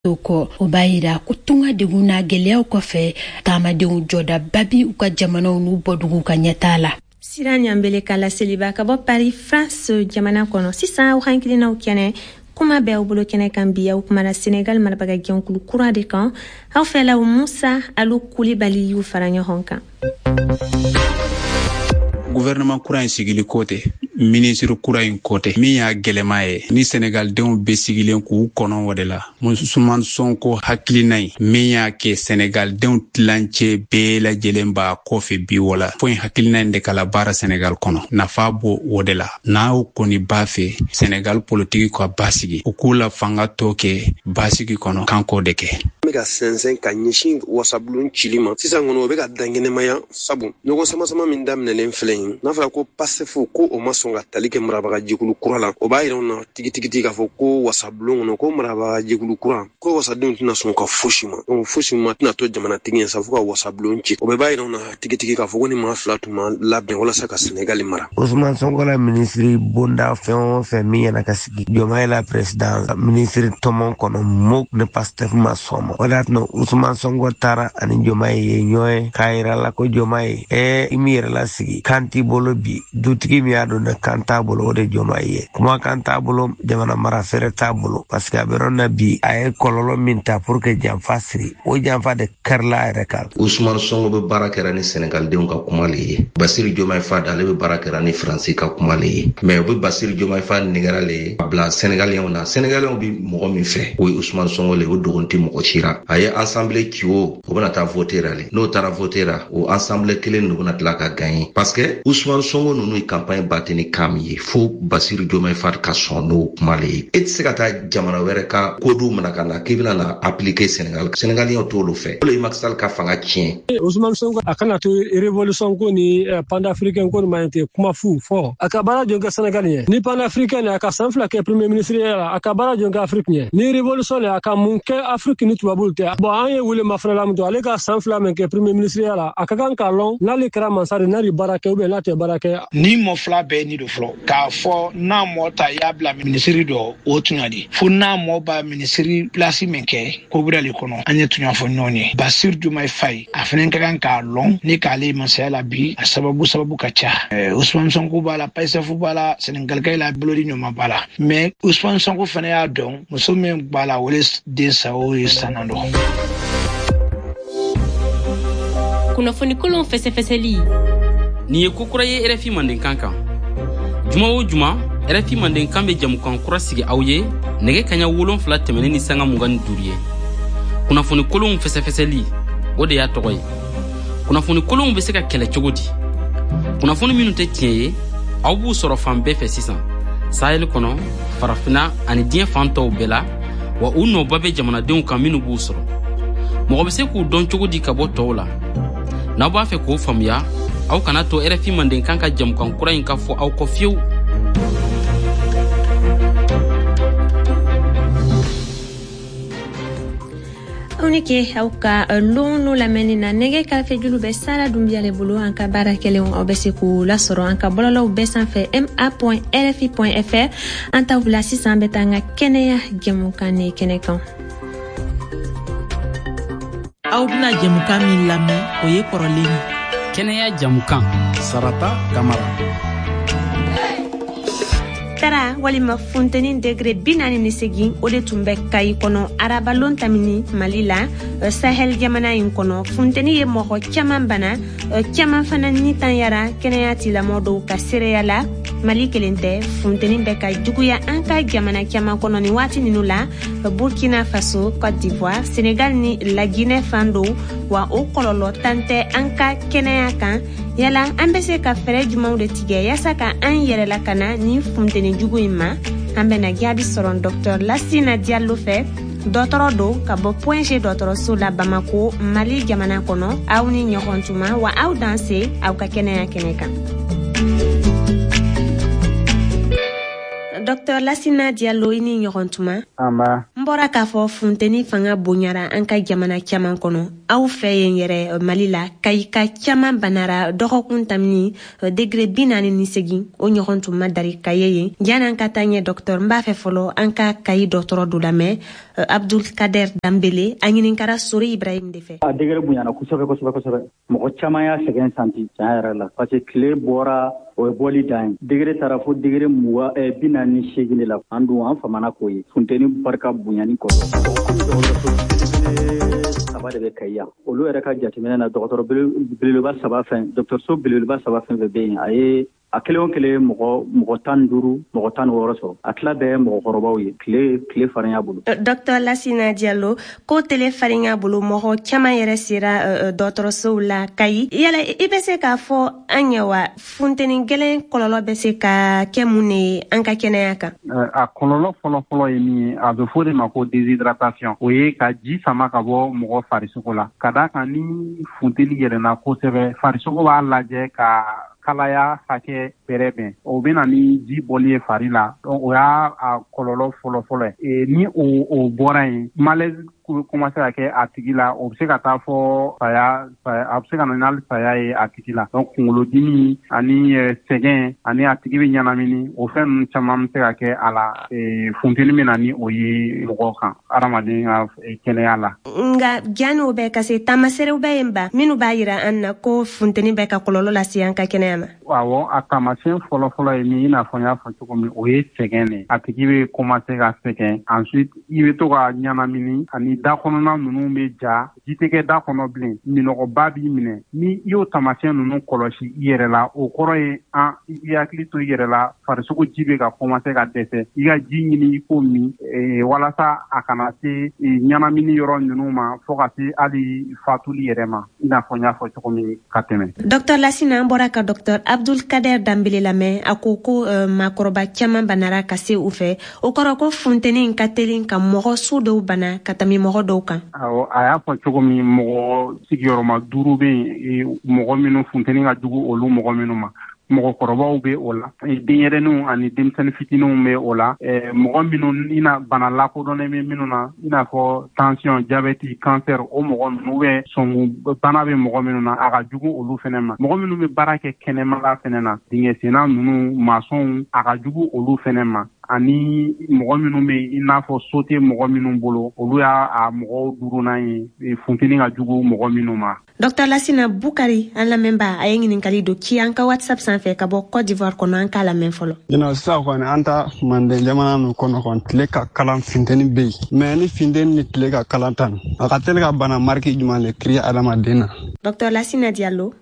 Toko obaira kutunga deguna gelea kofe kama de unjoda babi uka jamana unu bodugu kanyatala. Siranya mbele kala seliba kabo Paris France jamana kono sisa u hankili na ukiane kuma be ubulo kene kambia u kuma na Senegal malabaga gyonkulu kura de kan au fela u Moussa Alou Koulibaly yu faranya honka. Gouvernement kura in sigili kote ministre kura in kote min y'a gɛlɛma ye ni Senegal denw be sigilen k'u kɔnɔ o de la Ousmane Sonko hakilina ye min y'a kɛ Senegal denw tilancɛ bɛɛ lajɛlen b'a kɔfɛ bi wala fo in hakilina in de kala baara Senegal kɔnɔ nafa bo o de la n'aw kɔni b'a fɛ Senegal politique ka basigi u k'u la fanga tɔ kɛ basigi kɔnɔ kanko de kɛ ka sɛnsɛn ka ɲɛsin wasabulon cili ma sisan kɔnɔ o bɛ ka dangenɛmaya sabu ɲɔgɔn sama min daminɛlen filɛ yen n'a fɔra ko PASTEF ko o ma sɔn ka tali kɛ marabaga jɛkulu kura la o b'a yira u na tigitigi k'a fɔ ko wasabulon kɔnɔ ko marabaga jɛkulu kura ko wasadenw tɛna sɔn ka fosi ma donc fosi ma tɛna to jamanatigi ye sa fo ka wasabulon ci o bɛɛ b'a yira u na tigitigi k'a fɔ ko ni maa fila tun ma labɛn walasa ka Senegal mara. Ousmane Sonko la ministre bonda fɛn o fɛn min yana ka sigi Diomaye la président ministre tɔmɔ kɔnɔ mo ne PASTEF ma sɔn ma o de y'a Ousmane Sonko taara ani Diomaye ye ɲɔgɔn k'a yira la ko Diomaye i mi yɛrɛ la sigi kan t'i bolo bi dutigi min y'a dɔn ne kan t'a bolo o de Diomaye ye kuma kan t'a bolo jamana mara fɛrɛ t'a bolo parce que a bɛ yɔrɔ na bi a ye kɔlɔlɔ min ta pour que janfa siri o janfa de kɛrila a yɛrɛ kan. Ousmane Sonko bɛ baara kɛra ni Senegal denw ka kuma le ye Bassirou Diomaye Faye ale bɛ baara kɛra ni Faransi ka kuma le ye mais o bɛ Bassirou Diomaye Faye nɛgɛra le ye a bila Sénégalien na Sénégalien bɛ mɔgɔ min fɛ o ye Ousmane Sonko le o dogon tɛ mɔgɔ cira a ye assemblée ci o bɛna taa voter la n'o taara voter la o assemblée kelen de bɛna tila ka gagner parce que Ousmane Sonko ninnu ye campagne batte ni kan min ye fo Bassirou Diomaye Faye ka sɔn n'o kuma le ye e tɛ se ka taa jamana wɛrɛ ka kodu mana ka na k'i bɛna na appliquer Sénégalien t'olu fɛ o le ye Macky Sall ka fanga tiɲɛ. Ousmane Sonko a kana to révolution ko ni panafricain ko ma te kuma fu fɔ a ka baara jɔ kɛ Sénégal ye ni panafricain a ka san fila kɛ premier ministre la a ka baara jɔ kɛ Afrique ye ni révolution a ka mun kɛ Afrique ni tubabu tɛ bon an ye wele mafrala mun to ale ka san fila men kɛ premier ministre la a ka kan ka lɔn n'ale kɛra masari n'ale baara kɛ ou bien n'a tɛ baara kɛ ni mɔ fila bɛɛ ni do fɔlɔ k'a fɔ n'a mɔ ta y'a bila ministre dɔ o tun y'a di fo n'a mɔ ba ministre place min kɛ ko bɛrɛli kɔnɔ an ye tun y'a fɔ ɲɔgɔn ye Bassirou Diomaye Faye a fana ka kan k'a lɔn ni k'ale masaya la bi a sababu ka ca Ousmane Sonko b'a la PASTEF b'a la Sénégalais la bolodi ɲuman b'a la mais Ousmane Sonko fana y'a dɔn muso min b'a la o le den sa o ye sanna dɔ. Kunnafoni kolon fɛsɛfɛsɛli ni ye kokura ye RFI Mandenkan kan juma o juma RFI Mandenkan bɛ jamukan kura sigi aw ye nɛgɛ kaɲa 7 tɛmɛnen ni sanga 25 ye kunnafoni kolon fɛsɛfɛsɛli o de y'a tɔgɔ ye kunnafoni kolon bɛ se ka kɛlɛ cogo di kunnafoni minnu tɛ tiɲɛ ye aw b'u sɔrɔ fan bɛɛ fɛ sisan Sahel kɔnɔ farafina ani diɲɛ fan tɔw bɛɛ la wa u nɔba bɛ jamanadenw kan minnu b'u sɔrɔ mɔgɔ bɛ se k'u dɔn cogo di ka bɔ tɔw la n'aw b'a fɛ k'o faamuya aw kana to RFI Mandenkan ka jamukan kura in ka fɔ aw kɔ fiyewu. Onike aw ka lɔn lamɛnni na nɛgɛ kɛrɛfɛ julu bɛ Sara Dunbiya bolo an ka baara kɛlenw aw bɛ se k'u lasɔrɔ an ka bɔlɔlɔw bɛɛ sanfɛ ma.rfi.fr an t'aw bila sisan bɛ taa an ka kɛnɛya jamukan ni kɛnɛ kan. Aw bɛna jamukan min lamɛn o ye kɔrɔlen ye. Kɛnɛya jamukan Sarata Kamara. Tara walima funteni degré 48 o de tun bɛ Kayi kɔnɔ arabalon tamini Mali la Sahel jamana in kɔnɔ funteni ye mɔgɔ caman bana caman fana ni tanyara kɛnɛya tilamɔgɔw dɔw ka seereya la Mali kelen tɛ funteni bɛ ka juguya an ka jamana caman kɔnɔ ni waati ninnu la Burkina Faso, Côte d'Ivoire, Sénégal ni La Guinée fan dɔw wa o kɔlɔlɔ tan tɛ an ka kɛnɛya kan yala an bɛ se ka fɛɛrɛ jumɛnw de tigɛ yaasa ka an yɛrɛ lakana ni funteni jugu in ma an bɛna jaabi sɔrɔ Dr Lassina Diallo fɛ dɔgɔtɔrɔ do ka bɔ Point G dɔgɔtɔrɔso la Bamako Mali jamana kɔnɔ aw ni ɲɔgɔn tuma wa aw danse aw ka kɛnɛya kɛnɛ kan. Dr Lassina Diallo ini ɲɔgɔn tuma n bɔra k'a fɔ funteni fanga bonyara an ka jamana caman kɔnɔ aw fɛ yen yɛrɛ Mali la Kayi ka caman banara dɔgɔkun tamini degré 48 o ɲɔgɔn tuma dari Kayi ye yan'an ka taa ɲɛ docteur n b'a fɛ fɔlɔ an ka Kayi dɔgɔtɔrɔ do lamɛn Abdul Kader Dambele a ɲininkara Sori Ibrahim de fɛ. A degré bonyana kosɛbɛ mɔgɔ caman y'a sɛgɛn santi tiɲɛ yɛrɛ la parce que tile bɔra o ye bɔli dan ye degré taara fo degré 48 de la an dun an famana k'o ye funteni barika bonyani kɔrɔ saba de bɛ Kayi yan olu yɛrɛ ka jateminɛ na dɔgɔtɔrɔ belebeleba saba fɛn dɔgɔtɔrɔso belebeleba saba fɛn bɛ yen a ye a kelen o kelen mɔgɔ 15 mɔgɔ 16 sɔrɔ a tila bɛɛ mɔgɔkɔrɔbaw ye tile farinya bolo. Dr Lassina Diallo ko tile farinya bolo mɔgɔ caman yɛrɛ sera dɔgɔtɔrɔsow la Kayi yala i bɛ se k'a fɔ an ye wa funteni gɛlɛn kɔlɔlɔ bɛ se ka kɛ mun ne an ka kɛnɛya kan? A kɔlɔlɔ fɔlɔ ye min ye a bɛ fɔ de ma ko déshydratation o ye ka ji sama ka bɔ mɔgɔ farisogo la ka d'a kan ni funteni yɛlɛnna kosɛbɛ farisogo b'a lajɛ ka kalaya hakɛ bɛrɛ bɛn o bɛ na ni ji bɔli ye fari la o y'a kɔlɔlɔ fɔlɔ ye ni o bɔra yen malaise commencé ka kɛ a tigi la o bɛ se ka taa fɔ saya a bɛ se ka na n'ali saya ye a tigi la donc kunkolodimi ani sɛgɛn ani a tigi bɛ ɲanamini o fɛn ninnu caman bɛ se ka kɛ a la funteni bɛ na ni o ye mɔgɔ kan adamaden ka kɛnɛya la. Nka janni bɛ ka se taamaserew bɛ yen ba minnu b'a jira an na ko funteni bɛ ka kɔlɔlɔ lase an ka kɛnɛya ma. Awɔ a taamasiyɛn fɔlɔ ye min i n'a fɔ n y'a fɔ cogo min o ye sɛgɛn de a tigi bɛ commencé ka sɛgɛn ensuite i bɛ to ka ɲanamini ani da kɔnɔna ninnu bɛ ja ji tɛ kɛ da kɔnɔ bilen minɔgɔba b'i minɛ ni i y'o taamasiyɛn ninnu kɔlɔsi i yɛrɛ la o kɔrɔ ye i hakili to i yɛrɛ la farisogo ji bɛ ka commencé ka dɛsɛ i ka ji ɲini i k'o min walasa a kana se ɲanamini yɔrɔ ninnu ma fo ka se hali fatuli yɛrɛ ma i n'a fɔ n y'a fɔ cogo min ka tɛmɛ. Dr Lassina an bɔra ka Dr Abdul Kader Dambele lamɛn a ko maakɔrɔba caman banara ka se u fɛ o kɔrɔ ko funteni ka teli ka mɔgɔ su dɔw bana ka tɛmɛ mɔgɔ dɔw kan. Awɔ a y'a fɔ cogo min mɔgɔ sigiyɔrɔma 5 bɛ yen mɔgɔ minnu funteni ka jugu olu mɔgɔ minnu ma mɔgɔkɔrɔbaw bɛ o la denyɛrɛninw ani denmisɛnnin fitininw bɛ o la mɔgɔ minnu i na bana lakodɔnnen bɛ minnu na i n'a fɔ tension diabète cancer o mɔgɔ ninnu bɛ sɔngu bana bɛ mɔgɔ minnu na a ka jugu olu fɛnɛ ma mɔgɔ minnu bɛ baara kɛ kɛnɛmala fɛnɛ na dingɛ senna ninnu masɔnw a ka jugu olu fɛnɛ ma ani mɔgɔ minnu bɛ i n'a fɔ so tɛ mɔgɔ minnu bolo olu y'a mɔgɔw duurunan ye funteni ka jugu mɔgɔ minnu ma. Dr Lassina Bukari an lamɛnba a ye ɲininkali dɔ ci an ka WhatsApp sanfɛ ka bɔ Côte d'Ivoire kɔnɔ an k'a lamɛn fɔlɔ. Sisan kɔni an ta Manden jamana ninnu kɔnɔ kɔni tile ka kalan funteni bɛ yen mais ni funteni ni tile ka kalan tan a ka teli ka bana marque jumɛn de créer adamaden na. Dr Lassina Diallo.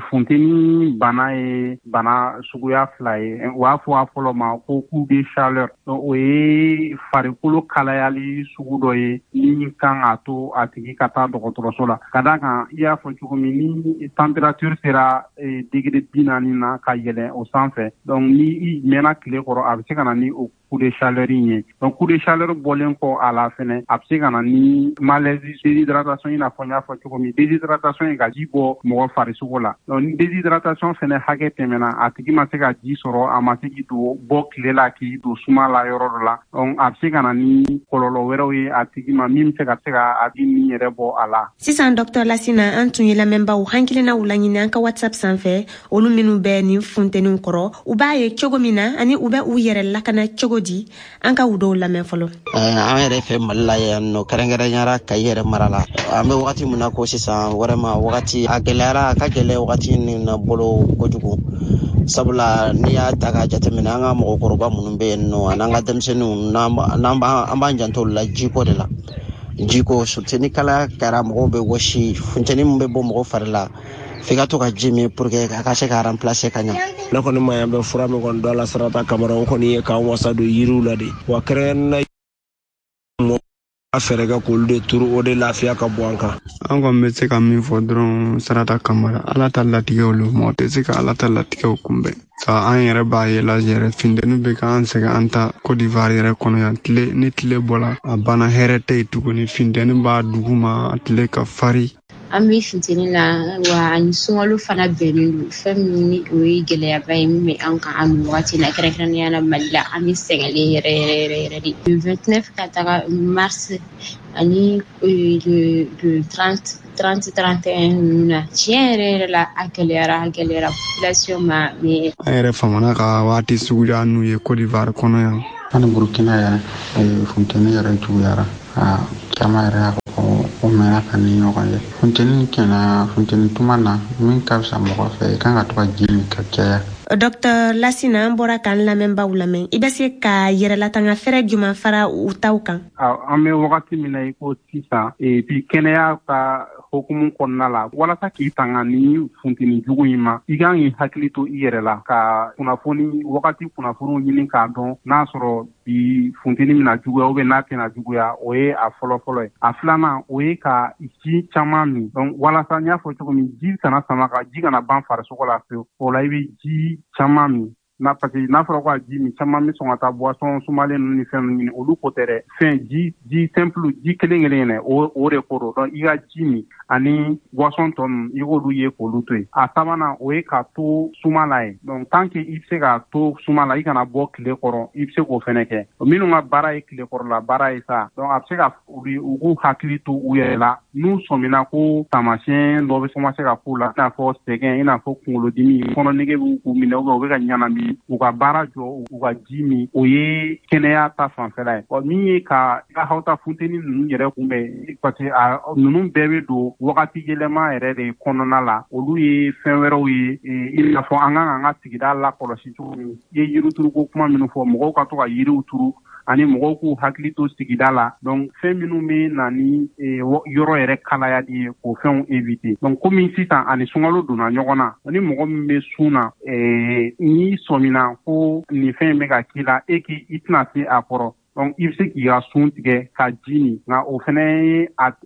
Funteni bana ye bana suguya 2 ye u b'a fɔ a fɔlɔ ma ko coup de chaleur o ye farikolo kalayali sugu dɔ ye min kan a to a tigi ka taa dɔgɔtɔrɔso la ka d'a kan i y'a fɔ cogo min ni température sera degré 40 na ka yɛlɛn o sanfɛ donc ni i mɛnna tile kɔrɔ a bɛ se ka na ni o coup de chaleur ye donc coup de chaleur bɔlen kɔ a la fɛnɛ a bɛ se ka na ni malaise déshydratation i n'a fɔ n y'a fɔ cogo min déshydratation ye ka ji bɔ mɔgɔ farisogo la donc ni déshydratation fɛnɛ hakɛ tɛmɛna a tigi ma se ka ji sɔrɔ a ma se k'i bɔ tile la k'i don suma la yɔrɔ dɔ la donc a bɛ se ka na ni kɔlɔlɔ wɛrɛw ye a tigi ma min bɛ se ka a di min yɛrɛ bɔ a la. Sisan Dr Lassina an tun ye lamɛnbaw hakilinaw laɲini an ka WhatsApp sanfɛ olu minnu bɛ nin funteniw kɔrɔ u b'a ye cogo min na ani u bɛ u yɛrɛ lakana cogo di an ka u dɔw lamɛn fɔlɔ. An yɛrɛ fɛ Mali la yan nɔ kɛrɛnkɛrɛnyara Kayi yɛrɛ mara la an bɛ wagati min na ko sisan vraiment wagati a gɛlɛyara a ka gɛlɛn wagati min na bolo kojugu sabula n'i y'a ta k'a jateminɛ an ka mɔgɔkɔrɔba minnu bɛ yen nɔ an'an ka denmisɛnninw an b'an janto la jiko de la jiko surtout ni kalaya kɛra mɔgɔw bɛ wɔsi funteni min bɛ bɔ mɔgɔ fari la f'i ka to ka ji min pour que a ka se ka remplacer ka ɲa. Ne kɔni ma yan bɛ fura min kɔni dɔ la sarata kamara o kɔni ye k'an wasa don yiriw la de wa kɛrɛnkɛrɛnnenya a fɛɛrɛ kɛ k'olu de turu o de lafiya ka bɔ an kan. An kɔni bɛ se ka min fɔ dɔrɔn Sarata Kamara Ala ta latigɛw lo mɔgɔ tɛ se ka Ala ta latigɛw kunbɛn sa an yɛrɛ b'a ye lajɛ yɛrɛ funteni bɛ k'an sɛgɛn an ta Côte d'Ivoire yɛrɛ kɔnɔ yan ni tile bɔla a bana hɛrɛ tɛ yen tuguni funteni b'a dugu ma a tile ka fari. An bɛ funteni la wa ani sunkalo fana bɛnnen don fɛn min ni o ye gɛlɛyaba ye min bɛ an kan an bɛ wagati na kɛrɛnkɛrɛnnenya la Mali la an bɛ sɛgɛnlen yɛrɛ de le 29 ka taga mars ani le 30-31 ninnu na tiɲɛ yɛrɛ la a gɛlɛyara population ma mais an yɛrɛ famana ka waati suguya n'u ye Côte d'Ivoire kɔnɔ yan ani Burkina yɛrɛ funteni yɛrɛ juguyara Camara o mera ka ni ɲɔgɔn ye funteni kɛnɛ funteni tuma na min ka fisa mɔgɔ fɛ kan ka to ka ji min ka caya. Dr. Lassina an bɔra k'an lamɛnbaaw lamɛn i bɛ se ka yɛrɛlatanga fɛrɛ juman fara u taw kan. An bɛ wagati min na i ko sisan bi kɛnɛya ka hokumu kɔnɔna la walasa k'i tanga ni funteni jugu in ma i kan k'i hakili to i yɛrɛ la ka wagati kunnafoniw ɲini k'a dɔn n'a sɔrɔ bi funteni mina juguya ou bien n'a tɛna juguya o ye a fɔlɔ-fɔlɔ ye. A filanan o ye ka ji caman min donc walasa n y'a fɔ cogo min ji kana sama ka ji kana ban farisogo la fewu o la i bɛ ji caman min parce que n'a fɔra ko a ji min caman bɛ sɔn ka taa boisson sumalen ninnu ni fɛn ninnu ɲini olu ko tɛ dɛ fɛn ji simple ji kelen kelen o de ko don donc i ka ji min ani boisson tɔ ninnu i k'olu ye k'olu to yen. A sabanan o ye ka to suma la ye donc tant que i bɛ se ka to suma la i kana bɔ tile kɔrɔ i bɛ se k'o fɛnɛ kɛ minnu ka baara ye tile kɔrɔla baara ye sa donc a bɛ se ka u k'u hakili to u yɛrɛ la n'u sɔmina ko taamasiyɛn dɔ bɛ commencer ka k'u la i n'a fɔ sɛgɛn i n'a fɔ kunkolodimi kɔnɔnege b'u minɛ u bɛ ka ɲanami u ka baara jɔ u ka ji min o ye kɛnɛya ta fanfɛla ye min ye ka hawta funteni ninnu yɛrɛ kunbɛn parce que ninnu bɛɛ bɛ don wagati yɛlɛma yɛrɛ de kɔnɔna la olu ye fɛn wɛrɛw ye i n'a fɔ an kan ka sigida lakɔlɔsi cogo min i ye yirituruko kuma minnu fɔ mɔgɔw ka to ka yiriw turu ani mɔgɔw k'u hakili to sigida la donc fɛn minnu bɛ na ni yɔrɔ yɛrɛ kalayali ye k'o fɛnw éviter donc komi sisan ani sunkalo donna ɲɔgɔn na ni mɔgɔ min bɛ sun na n'i sɔmina ko nin fɛn bɛ ka k'i la i tɛna se a kɔrɔ donc i bɛ se k'i ka sun tigɛ ka ji min nka o fana ye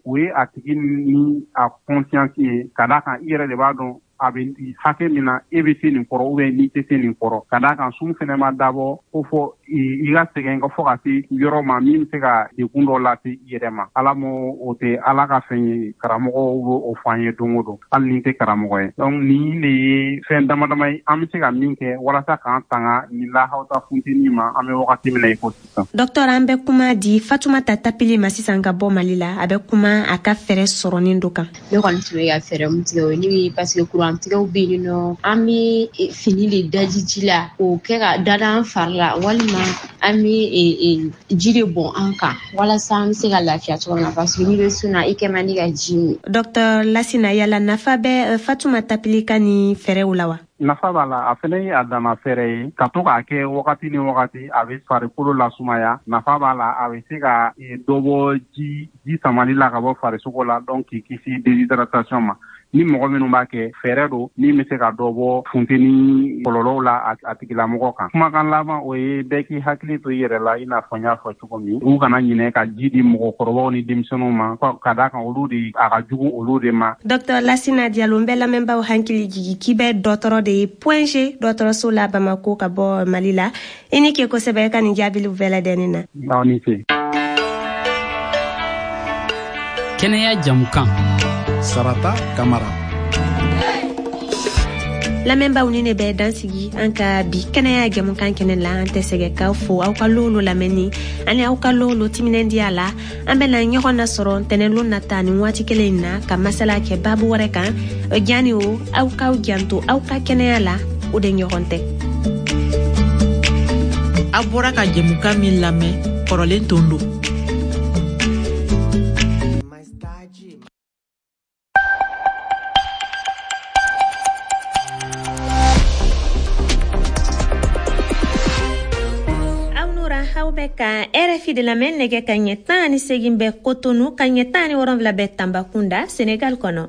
a tigi ni a conscience ye ka d'a kan i yɛrɛ de b'a dɔn a bɛ hakɛ min na e bɛ se nin kɔrɔ ou bien n'i tɛ se nin kɔrɔ ka d'a kan sun fana ma dabɔ ko fɔ i ka sɛgɛn ka fɔ ka se yɔrɔ ma min bɛ se ka degun dɔ lase i yɛrɛ ma ala m'o o tɛ ala ka fɛn ye karamɔgɔw b'o fɔ an ye don o don hali ni tɛ karamɔgɔ ye donc nin de ye fɛn dama dama ye an bɛ se ka min kɛ walasa k'an tanga nin lahawta funteni ma an bɛ wagati min na i ko sisan. Docteur an bɛ kuma di Fatumata Tapili ma sisan ka bɔ Mali la a bɛ kuma a ka fɛɛrɛ sɔrɔnin dɔ kan. Ne kɔni tun bɛ ka fɛɛrɛ mun tigɛ o ye ni parce que kurantigɛw bɛ yen nɔ an bɛ fini de daji ji la k'o kɛ ka dada an fari la walima an bɛ ji de bɔn an kan walasa an bɛ se ka lafiya cogo min na parce que n'i bɛ sun na i kɛ man di ka ji min. Docteur Lassina yala nafa bɛ Fatumata Tapili ka ni fɛɛrɛw la wa? Nafa b'a la a fɛnɛ ye a dama fɛɛrɛ ye ka to k'a kɛ wagati ni wagati a bɛ farikolo lasumaya nafa b'a la a bɛ se ka dɔ bɔ ji samali la ka bɔ farisogo la donc k'i kisi déshydratation ma ni mɔgɔ minnu b'a kɛ fɛɛrɛ don min bɛ se ka dɔ bɔ funteni kɔlɔlɔw la a tigilamɔgɔ kan. Kumakan laban o ye bɛɛ k'i hakili to i yɛrɛ la i n'a fɔ n y'a fɔ cogo min u kana ɲinɛ ka ji di mɔgɔkɔrɔbaw ni denmisɛnninw ma ka d'a kan olu de a ka jugu olu de ma. Docteur Lassina Diallo n bɛ lamɛnbaaw hakili jigi k'i bɛ dɔgɔtɔrɔ de ye Point G dɔgɔtɔrɔso la Bamako ka bɔ Mali la i ni ke kosɛbɛ ka nin jaabiliw bɛɛ lajɛlen na. Aw ni ce. Kɛnɛya jamukan Sarata Kamara. Lamɛnbaaw ni ne bɛ dansigi an ka bi kɛnɛya jamukan kɛnɛ la an tɛ sɛgɛ k'aw fo aw ka lolo lamɛnni ani aw ka lolo timinandiya la an bɛna ɲɔgɔn nasɔrɔ ntɛnɛnlon nata nin waati kelen in na ka masala kɛ baabu wɛrɛ kan jani o aw k'aw janto aw ka kɛnɛya la o de ɲɔgɔn tɛ. A bɔra ka jamukan min lamɛn kɔrɔlen tondo. Ka RFI de lamɛn nɛgɛ ka ɲɛ 18 bɛ Cotonou ka ɲɛ 17 bɛ Tambacounda Sénégal kɔnɔ.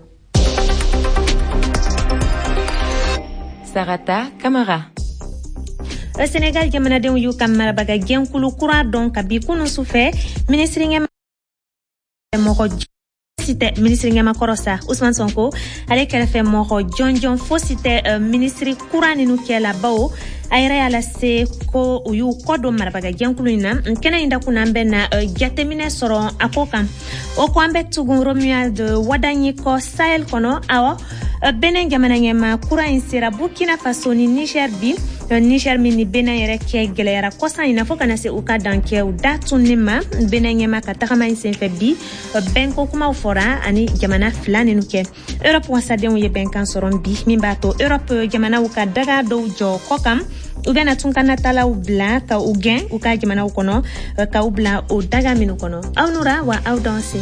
Sarata Kamara. Sénégal jamanadenw y'u ka marabaga gɛnkulu kura dɔn ka bi kunu sufɛ ministre ɲɛmakɔrɔ sa Ousmane Sonko ale kɛrɛfɛ mɔgɔ jɔnjɔn fosi tɛ ministre kura ninu kɛla bawo a yɛrɛ y'a lase ko u y'u kɔ don marabaga gɛnkulu in na kɛnɛ in dakun an bɛ na jateminɛ sɔrɔ a ko kan o ko an bɛ tugun Romuald Wadanyi kɔ Sahel kɔnɔ awɔ Benin jamana ɲɛma kura in sera Burkina Faso ni Niger bi Niger min ni Benin yɛrɛ kɛ gɛlɛyara kɔsan in na fo kana se u ka dan kɛ u da tunni ma Benin ɲɛma ka tagama in senfɛ bi bɛnko kumaw fɔra ani jamana fila ninnu kɛ Europe wasadenw ye bɛnkan sɔrɔ bi min b'a to Europe jamanaw ka daga dɔw jɔ kɔ kan u bɛna tun ka natalaw bila ka u gɛn u ka jamanaw kɔnɔ ka u bila o daga minnu kɔnɔ aw nura wa aw danse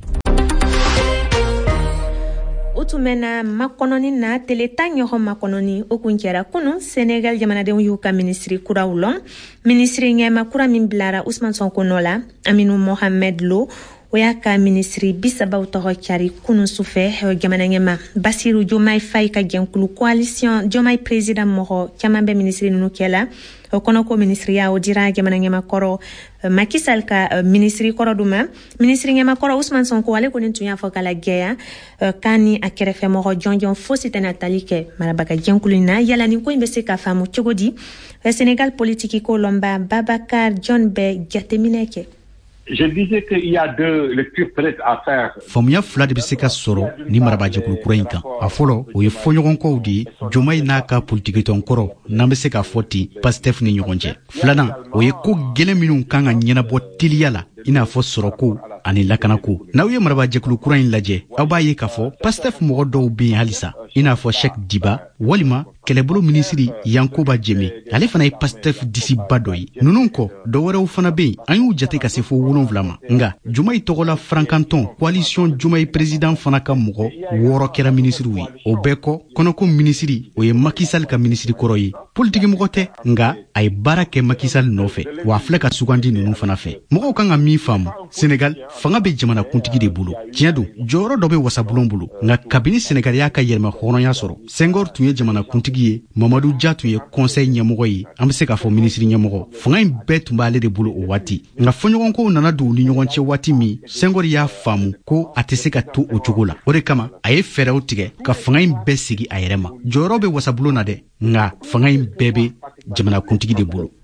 utumena makononi na teleta ɲɔgɔn makononi o kun kɛra kunu Senegal jamanadenw y'u ka ministri kuraw lɔn ministri ɲɛma kura min bilara Ousmane Sonko nɔ la Aminou Mohamed Lo o y'a ka ministri bisabaw tɔgɔ cari kunu sufɛ jamana ɲɛma Bassirou Diomaye Faye ka jɛnkulu coalition Diomaye président mɔgɔ caman bɛ ministri ninnu kɛla o kɔnɔ ko ministriya o dira jamana ɲɛma kɔrɔ Macky Sall ka ministri kɔrɔ duma ministri ɲɛma kɔrɔ Ousmane Sonko ale kɔni tun y'a fɔ kala gɛya kani a kɛrɛfɛ mɔgɔ jɔnjɔn fosi tɛna tali kɛ marabaga jɛnkulu na yala nin ko in bɛ se ka faamu cogo di Sénégal politique ko lɔnba Babacar John bɛ jateminɛ kɛ. Je disais qu'il y a deux lectures peut-être à faire. Famuya fila de bɛ se ka sɔrɔ ni marabajɛkulu kura in kan. A fɔlɔ o ye fɔɲɔgɔnkɔw de ye Diomaye n'a ka politiki tɔn kɔrɔ n'an bɛ se k'a fɔ ten Pastef ni ɲɔgɔn cɛ. Filanan o ye ko gɛlɛn minnu kan ka ɲɛnabɔ teliya la i n'a fɔ sɔrɔko ani lakanako. N'aw ye marabajɛkulu kura in lajɛ aw b'a ye k'a fɔ Pastef mɔgɔ dɔw bɛ yen halisa i n'a fɔ Cheikh Diba walima kɛlɛbolo minisiri Yankoba Jeme ale fana ye Pastef disiba dɔ ye. Ninnu kɔ dɔwɛrɛw fana bɛ yen an y'u jate ka se fo 7 ma nga Diomaye tɔgɔla Frankantɔn coalition Diomaye président fana ka mɔgɔ 6 kɛra minisiriw ye. O bɛɛ kɔ kɔnɔko minisiri o ye Macky Sall ka minisiri kɔrɔ ye politiki mɔgɔ tɛ nga a ye baara kɛ Macky Sall nɔfɛ wa a filɛ ka sugandi ninnu fana fɛ. Mɔgɔw kan ka min faamu Senegal fanga bɛ jamana kuntigi de bolo tiɲɛ don jɔyɔrɔ dɔ bɛ wasabulon bolo nga kabini Senegal y'a ka yɛlɛma hɔrɔnya sɔrɔ Senghor tun ye jamana kuntigi ye Mamadou Dia tun ye conseil ɲɛmɔgɔ ye an bɛ se k'a fɔ ministre ɲɛmɔgɔ fanga in bɛɛ tun b'ale de bolo o waati nga fɔɲɔgɔnkow nana don ni ɲɔgɔn cɛ waati min Senghor y'a faamu ko a tɛ se ka to o cogo la o de kama a ye fɛɛrɛw tigɛ ka fanga in bɛɛ sigi a yɛrɛ ma jɔyɔrɔ bɛ wasabulon na dɛ nga fanga in bɛɛ bɛ jamana kuntigi de bolo.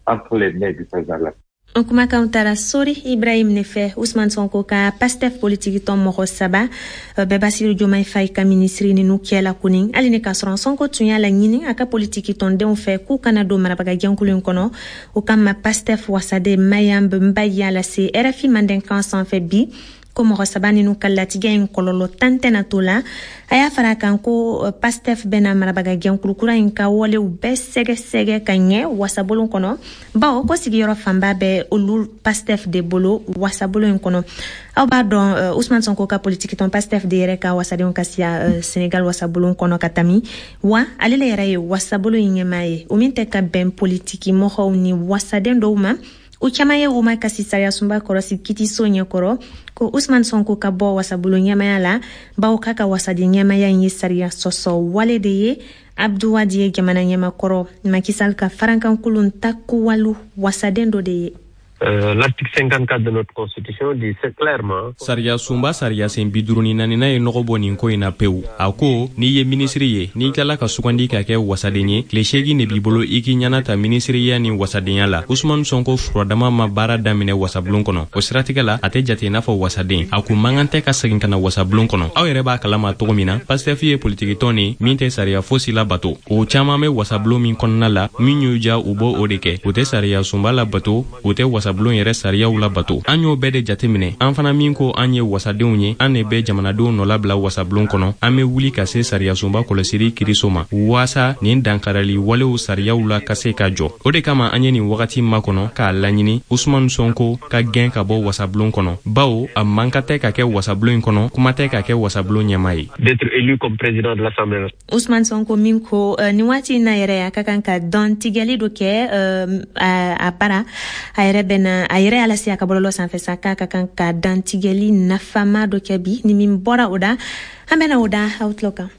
On kumakan tara Sori Ibrahim Nefe Ousmane Sonko ka Pastef politique tɔn mɔgɔ 7 bɛɛ Bassirou Diomaye Faye ka ministri ninnu kɛla kunin hali ni ka sɔrɔ Sonko tun y'a la ɲini a ka politique tɔndenw fɛ k'u kana don marabaga jɛnkulu in kɔnɔ o kama Pastef wasaden Mayam Mbaye y'a lase RFI mandenkan sanfɛ bi ko mɔgɔ 7 ninnu ka latigɛ in kɔlɔlɔ tan tɛna to la a y'a fara kan ko Pastef bɛna marabaga jɛnkulu kura in ka walew bɛɛ sɛgɛsɛgɛ ka ɲɛ wasabolon kɔnɔ bawo ko sigiyɔrɔ fanba bɛ olu Pastef de bolo wasabolon in kɔnɔ aw b'a dɔn Ousmane Sonko ka politique tɔn Pastef de yɛrɛ ka wasadenw ka siya Senegal wasabolon kɔnɔ ka tami wa ale le yɛrɛ ye wasabolon in ɲɛmaa ye o min tɛ ka bɛn politiki mɔgɔw ni wasaden dɔw ma u caman ye u ma kasi sariya sunba kɔrɔsi kitiso ɲɛkɔrɔ ko Ousmane Sonko ka bɔ wasabolo ɲɛmaya la bawo k'a ka wasaden ɲɛmaya in ye sariya sɔsɔ wale de ye Abdou Wadi ye jamana ɲɛmakɔrɔ Macky Sall ka farankankolon ta kuwalu wasaden dɔ de ye. L'article 54 de notre constitution dit c'est clairement Sariya sunba sariya sen 54 n'a ye nɔgɔ bɔ nin ko in na pewu a ko n'i ye ministre ye n'i tilala ka sugandi ka kɛ wasaden ye tile 8 de b'i bolo i k'i ɲana ta ministeriya ni wasadenya la Ousmane Sonko furadama ma baara daminɛ wasabulon kɔnɔ o siratigɛ la a tɛ jate i n'a fɔ wasaden a kun mankan tɛ ka segin ka na wasabulon kɔnɔ aw yɛrɛ b'a kalama cogo min na Pastef ye politiki tɔn ni min tɛ sariya fosi la bato o caman bɛ wasabulon min kɔnɔna la min y'u ja u bɔ o de kɛ o tɛ sariya sunba la bato o tɛ wasablon yɛrɛ sariyaw la bato an y'o bɛɛ de jateminɛ an fana min ko an ye wasadenw ye an de bɛ jamanadenw nɔ labila wasablon kɔnɔ an bɛ wuli ka se sariya sunba kɔlɔsiri kiriso ma waasa nin dankarali walew sariyaw la ka se ka jɔ o de kama an ye nin wagati makɔnɔ k'a laɲini Ousmane Sonko ka gɛn ka bɔ wasablon kɔnɔ bawo a man ka tɛ ka kɛ wasablon in kɔnɔ kuma tɛ ka kɛ wasablon ɲɛma ye d'être élu comme président de l'Assemblée. Ousmane Sonko min ko ni waati na yɛrɛ a ka kan ka dɔn tigɛli dɔ kɛ a para a yɛrɛ bɛna a yɛrɛ ala se a ka bɔlɔlɔ sanfɛ sa k'a ka kan ka dan tigɛli nafama dɔ kɛ bi ni min bɔra o da an bɛna o da outlook kan.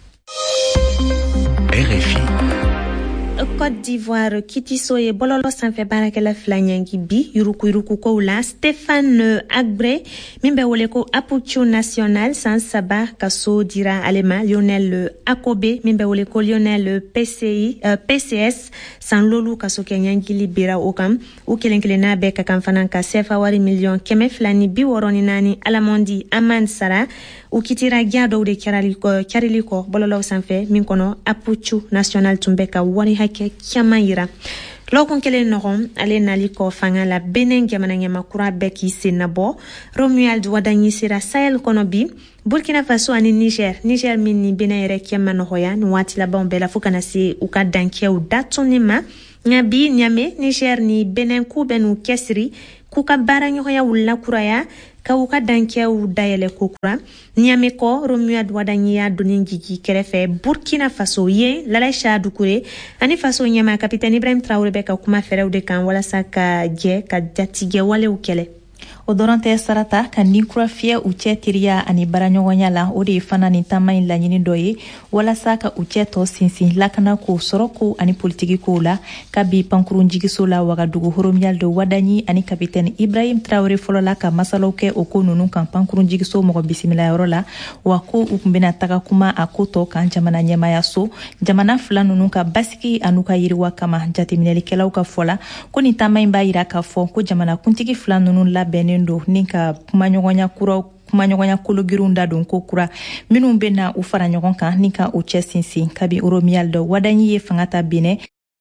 RFI Côte d'Ivoire kitiso ye bololo sanfɛ baarakɛla fila ɲangi bi yuruku kow la Stéphane Agbre min bɛ wele ko Apuchu National san 3 ka so dira ale ma Lionel Akobe min bɛ wele ko Lionel PCS san lolu ka so kɛ ɲangili bera o kan u kelen-kelenna bɛɛ ka kan fana ka sefa wari miliyɔn 264 Alamondi Aman Sara u kitira gya dɔw de carili kɔ bololaw sanfɛ min kɔnɔ Apuchu National tun bɛ ka wari hakɛ ɲɛ caman yira lɔkun kelen ɲɔgɔn ale nali kɔ fanga la Benin jamana ɲɛmakura bɛɛ k'i sen nabɔ Romuald Wadanyi sera Sahel kɔnɔ bi Burkina Faso ani Niger min ni Benin yɛrɛ kɛ ma nɔgɔya ni waati labanw bɛɛ la fo kana se u ka dankɛw datunni ma nka bi Niamey Niger ni Benin k'u bɛ n'u cɛsiri k'u ka baara ɲɔgɔnya wulila kuraya ka u ka dankɛw dayɛlɛ kokura Niamey kɔ Romuald Wadanyi y'a donni jigi kɛrɛfɛ Burkina Faso ye Lalaisha Dukure ani faso ɲɛma kapitɛni Ibrahim Traoré bɛ ka kuma fɛrɛw de kan walasa ka jɛ ka jatigɛ walew kɛlɛ. O dɔrɔn tɛ sarata ka ni kura fiyɛ u cɛ teriya ani baaraɲɔgɔnya la o de ye fana ni taama in laɲini dɔ ye walasa ka u cɛ tɔ sinsin lakana ko sɔrɔ ko ani politiki kow la ka bi pankurun jigiso la Wagadugu Romuald Wadanyi ani kapitɛni Ibrahim Traoré fɔlɔ la ka masalaw kɛ o ko nunu kan pankurun jigiso mɔgɔ bisimilayɔrɔ la wa ko u kun bena taga kuma a ko tɔ kan jamana ɲɛmaya so jamana fila nunu ka basigi an'u ka yiriwa kama jateminɛlikɛlaw ka fɔ la ko ni taama in b'a yira k'a fɔ ko jamana kuntigi fila nunu labɛnnen do ni ka kumaɲɔgɔnya kologirinw da don ko kura minnu bena u fara ɲɔgɔn kan ni ka u cɛ sinsin kabi Romuald Wadanyi ye fanga ta Benin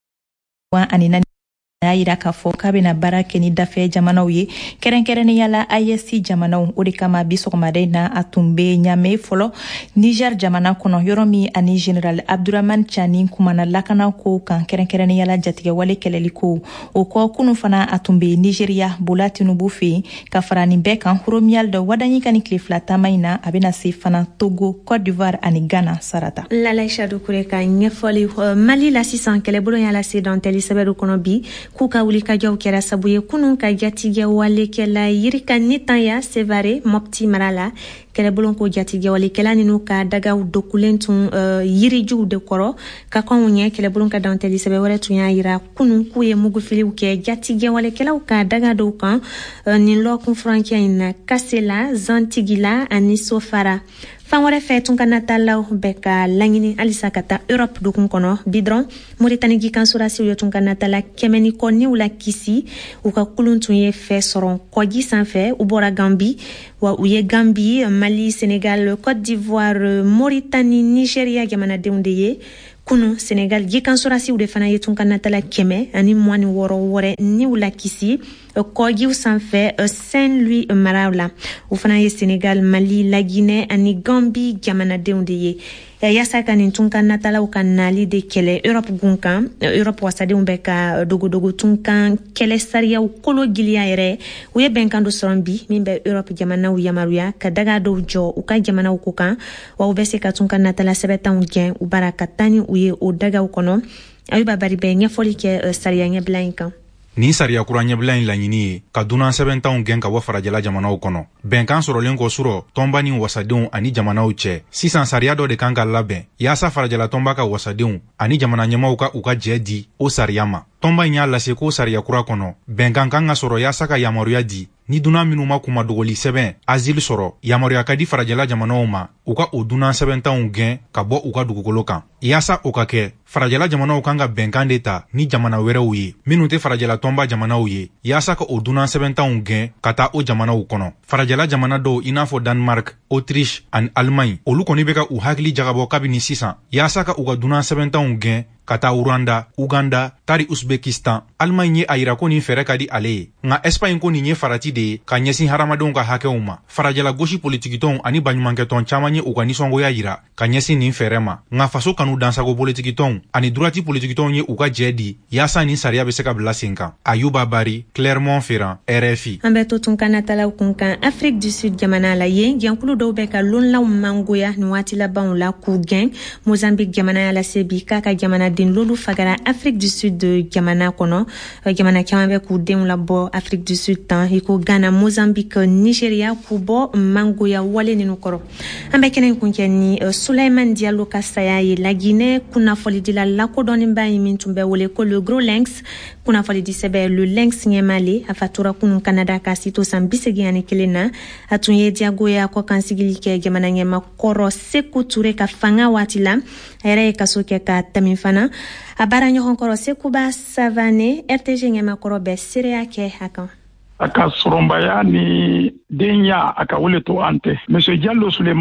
wa ani n'a yira k'a fɔ k'a bena baara kɛ ni dafɛ jamanaw ye kɛrɛnkɛrɛnnenya la IEC jamanaw o de kama bi sɔgɔmada in na a tun be Niamey fɔlɔ Niger jamana kɔnɔ yɔrɔ min ani General Abdurrahman Chani kumana lakana ko kan kɛrɛnkɛrɛnnenya la jatigɛwale kɛlɛli ko o kɔ kunu fana a tun be Nigeria Bola Tinubu fɛ ka fara nin bɛɛ kan Romuald Wadanyi ka ni tile fila taama in na a bena se fana Togo, Côte d'Ivoire ani Ghana sarata. Lalaisha Dukure ka ɲɛfɔli Mali la sisan kɛlɛbolo y'a lase dɔntɛli sɛbɛnw kɔnɔ bi k'u ka wulikajɔw kɛra sabu ye kunun ka jatigɛ walekɛla Yirika Nitanya Sevare Mopti mara la kɛlɛbolo ko jatigɛ walekɛla ninnu ka dagaw dokulen tun yirijuw de kɔrɔ ka kɔnw ɲɛ kɛlɛbolo ka dɔntɛli sɛbɛn wɛrɛ tun y'a yira kunun k'u ye mugufiliw kɛ jatigɛ walekɛlaw ka daga dɔw kan nin lɔkun furankɛ in na Kasela Zantigila ani Sofara fan wɛrɛ fɛ tun ka natalaw bɛ ka laɲini halisa ka taa Europe dukun kɔnɔ bi dɔrɔn Moritani gikansorasiw ye tun ka natala 100 ni kɔ niw la kisi u ka kulun tun ye fɛ sɔrɔ kɔji sanfɛ u bɔra Gambi wa u ye Gambi Mali Senegal Côte d'Ivoire Mauritanie Nigeria jamanadenw de ye kunu Senegal gikansorasiw de fana ye tun ka natala 100 ani 26 wɛrɛ niw la kisi kɔjiw sanfɛ Saint-Louis maraw la u fana ye Senegal Mali la Guinée ani Gambie jamanadenw de ye yasa ka nin tun ka natalaw ka nali de kɛlɛ Europe gun kan Europe wasadenw bɛ ka dogodogo tun kan kɛlɛ sariyaw kolo giliya yɛrɛ u ye bɛnkan do sɔrɔ bi min bɛ Europe jamanaw yamaruya ka daga dɔw jɔ u ka jamanaw ko kan wa u bɛ se ka tun ka natala sɛbɛtanw gɛn u bara ka taa ni u ye o dagaw kɔnɔ Ayuba Bari bɛ ɲɛfɔli kɛ sariya ɲɛbila in kan. Ni sariya kura ɲɛbila in laɲini ye ka dunan sɛbɛntanw gɛn ka bɔ farajɛla jamanaw kɔnɔ bɛnkan sɔrɔlen kɔ surɔ tɔnba ni wasadenw ani jamanaw cɛ sisan sariya dɔ de kan ka labɛn yaasa farajɛla tɔnba ka wasadenw ani jamana ɲɛmaw ka u ka jɛ di o sariya ma tɔnba in y'a lase ko sariya kura kɔnɔ bɛnkan kan ka sɔrɔ yaasa ka yamaruya di ni dunan minnu ma kuma dogoli sɛbɛn asile sɔrɔ yamaruya ka di farajɛla jamanaw ma u ka o dunan sɛbɛntanw gɛn ka bɔ u ka dugukolo kan yaasa o ka kɛ farajɛla jamanaw kan ka bɛnkan de ta ni jamana wɛrɛw ye minnu tɛ farajɛla tɔnba jamanaw ye yaasa ka o dunan sɛbɛntanw gɛn ka taa o jamanaw kɔnɔ farajɛla jamana dɔw i n'a fɔ Danemark, Autriche ani Allemagne olu kɔni bɛ ka u hakili jagabɔ kabini sisan yaasa ka u ka dunan sɛbɛntanw gɛn ka taa Rwanda, Uganda, tari Uzbekistan. Allemagne ye a yira ko nin fɛrɛ ka di ale ye nka Espagne ko nin ye farati de ye ka ɲɛsin hadamadenw ka hakɛw ma farajɛla gosi politikitɔnw ani baɲumankɛtɔn caman ye u ka nisɔngoya yira ka ɲɛsin nin fɛrɛ ma nka faso kanu dansago politikitɔnw ani durati politikitɔnw ye u ka jɛ di yaasa nin sariya bɛ se ka bila sen kan. Ayuba Bari, Clermont-Ferrand, RFI. An bɛ to tun ka natalaw kun kan Afrique du Sud jamana la yen jɛnkulu dɔw bɛ ka lonlaw mangoya nin waati labanw la k'u gɛn Mozambique jamana ya lase bi k'a ka jamana den lolu fagara Afrique du Sud jamana kɔnɔ jamana caman bɛ k'u denw labɔ Afrique du Sud tan i ko Ghana, Mozambique, Nigeria k'u bɔ mangoya wale ninnu kɔrɔ. An bɛ kɛnɛ kun kɛ ni Souleymane Diallo ka saya ye La Guinée kunnafolidila lakodɔnnenba ye min tun bɛ wele ko le Gros Lynx kunnafolidi sɛbɛ le Lynx ɲɛmale a fatura kunun Canada ka sito san 81 na a tun ye diyagoya kɔ kansigili kɛ jamana ɲɛma kɔrɔ Sékou Touré ka fanga waati la a yɛrɛ ye kaso kɛ ka tɛmɛ fana a baara ɲɔgɔn kɔrɔ Sékouba Savané RTG ɲɛmakɔrɔ bɛ seereya kɛ a kan. A ka sɔrɔnbaya ni denya a ka wele to an tɛ. Monsieur Diallo Souleymane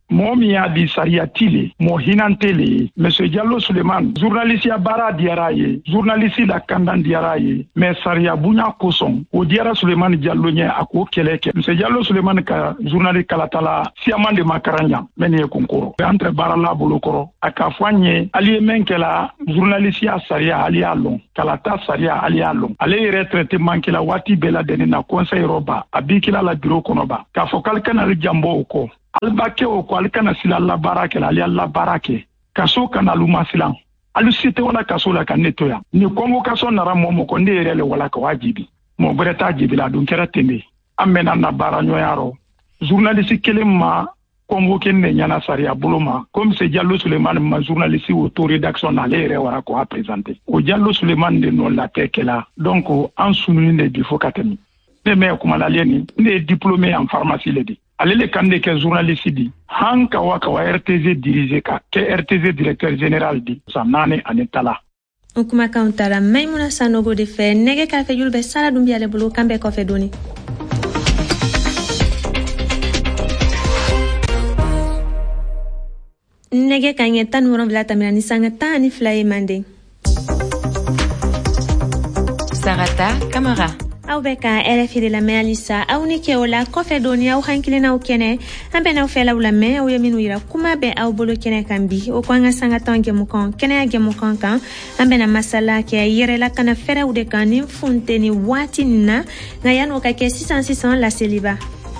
mɔgɔ min y'a di sariyati le mɔgɔ hinante le ye monsieur Diallo Suleiman journaliste ya baara diyara ye journaliste la kandan diyara ye mais sariya bonya kosɔn o diyara Suleiman Diallo ɲɛ a k'o kɛlɛ kɛ monsieur Diallo Suleiman ka journaliste kalatala siyaman de ma karan ɲa mɛ nin ye kunkɔrɔ entre baara la bolo kɔrɔ a ka fɔ an ye ali ye min kɛla journaliste ya sariya ali y'a lɔn kalata sariya ali y'a lɔn ale yɛrɛ traitement kɛla waati bɛɛ la deni na conseil rɔba a bi kila la bureau kɔnɔ ba k'a fɔ k'ale kana ale janbɔ o kɔ alba kɛ o kɔ ale kana sila la baara kɛ ale la baara kɛ kaso kana luma silan alu site wala kaso la ka netoya ni convocation nara mɔmɔ ko ne yɛrɛ le wala ka wajibi mɔ bɛrɛ t'a jibi la dun kɛra tende an bɛna na baara ɲɔgɔnyarɔ journaliste kelen ma convoqué ne ɲana sariya bolo ma comme c'est Diallo Suleiman ma journaliste auto rédaction na ale yɛrɛ wara ko a présenter o Diallo Suleiman de no la tɛ kɛla donc an sununi de bi fo ka tɛmɛ ne mɛ kuma la leni ne est diplômé en pharmacie le di ale le kan de kɛ journaliste di han kawa RTZ dirige ka kɛ RTZ directeur général di sa naani ani tala o kuma kan tara Maimuna Sanogo de fɛ nɛgɛ kɛrɛfɛ julu bɛ Sara Dumbi ale bolo kan bɛ kɔfɛ doni nege kanye tan wolonwula tamina ni sanga tan ni fila ye manden Sarata Camara aw bɛ ka RFI de lamɛn halisa aw ni kɛ o la kɔfɛ doni aw hankilinaw kɛnɛ an bɛnaw fɛlaw lamɛn aw ye minnu yira kuma bɛ aw bolo kɛnɛ kan bi o ko an ka sanga tan jɛmukan kɛnɛya jɛmukan kan an bɛna masala kɛ yɛrɛlakana fɛrɛw de kan ni funteni waati nin na nka yan'o ka kɛ sisan laseliba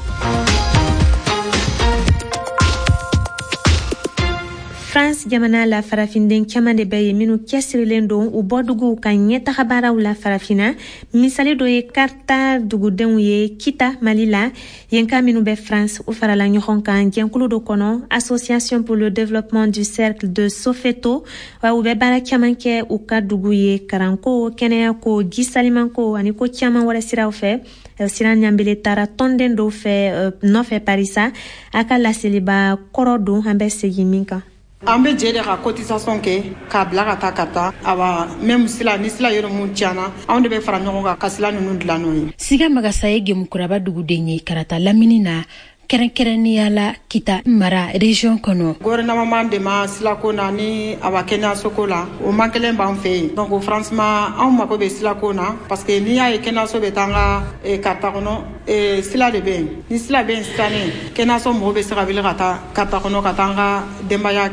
France jamana la farafinden caman de bɛ ye minnu cɛsirilen don u bɔduguw ka ɲɛtaga baaraw la farafina misali dɔ ye karta dugudenw ye kita Mali la yen ka minnu bɛ France u farala ɲɔgɔn kan jɛnkulu dɔ kɔnɔ Association pour le développement du cercle de Sofeto wa u bɛ baara caman kɛ u ka dugu ye karanko kɛnɛyako jisalimanko ani ko caman wɛrɛ siraw fɛ Siran Ɲambele taara tɔnden dɔw fɛ nɔfɛ Parisa a ka laseliba kɔrɔ don an bɛ segin min kan an bɛ jɛ de ka cotisation kɛ k'a bila ka taa ka taa awa même sila ni sila yɔrɔ mun tiɲana anw de bɛ fara ɲɔgɔn kan ka sila ninnu dilan n'o ye Siga Magasa ye Gemukuraba duguden ye karata lamini na kɛrɛnkɛrɛnnenya la Kita Mara région kɔnɔ gouvernement de ma silako na ni awa kɛnɛyasoko la o man kelen b'an fɛ yen donc franchement anw mako bɛ silako na parce que n'i y'a ye kɛnɛyaso bɛ taa an ka karita kɔnɔ sila de bɛ yen ni sila bɛ yen sisannen kɛnɛyaso mɔgɔw bɛ se ka wuli ka taa karita kɔnɔ ka taa an ka denbaya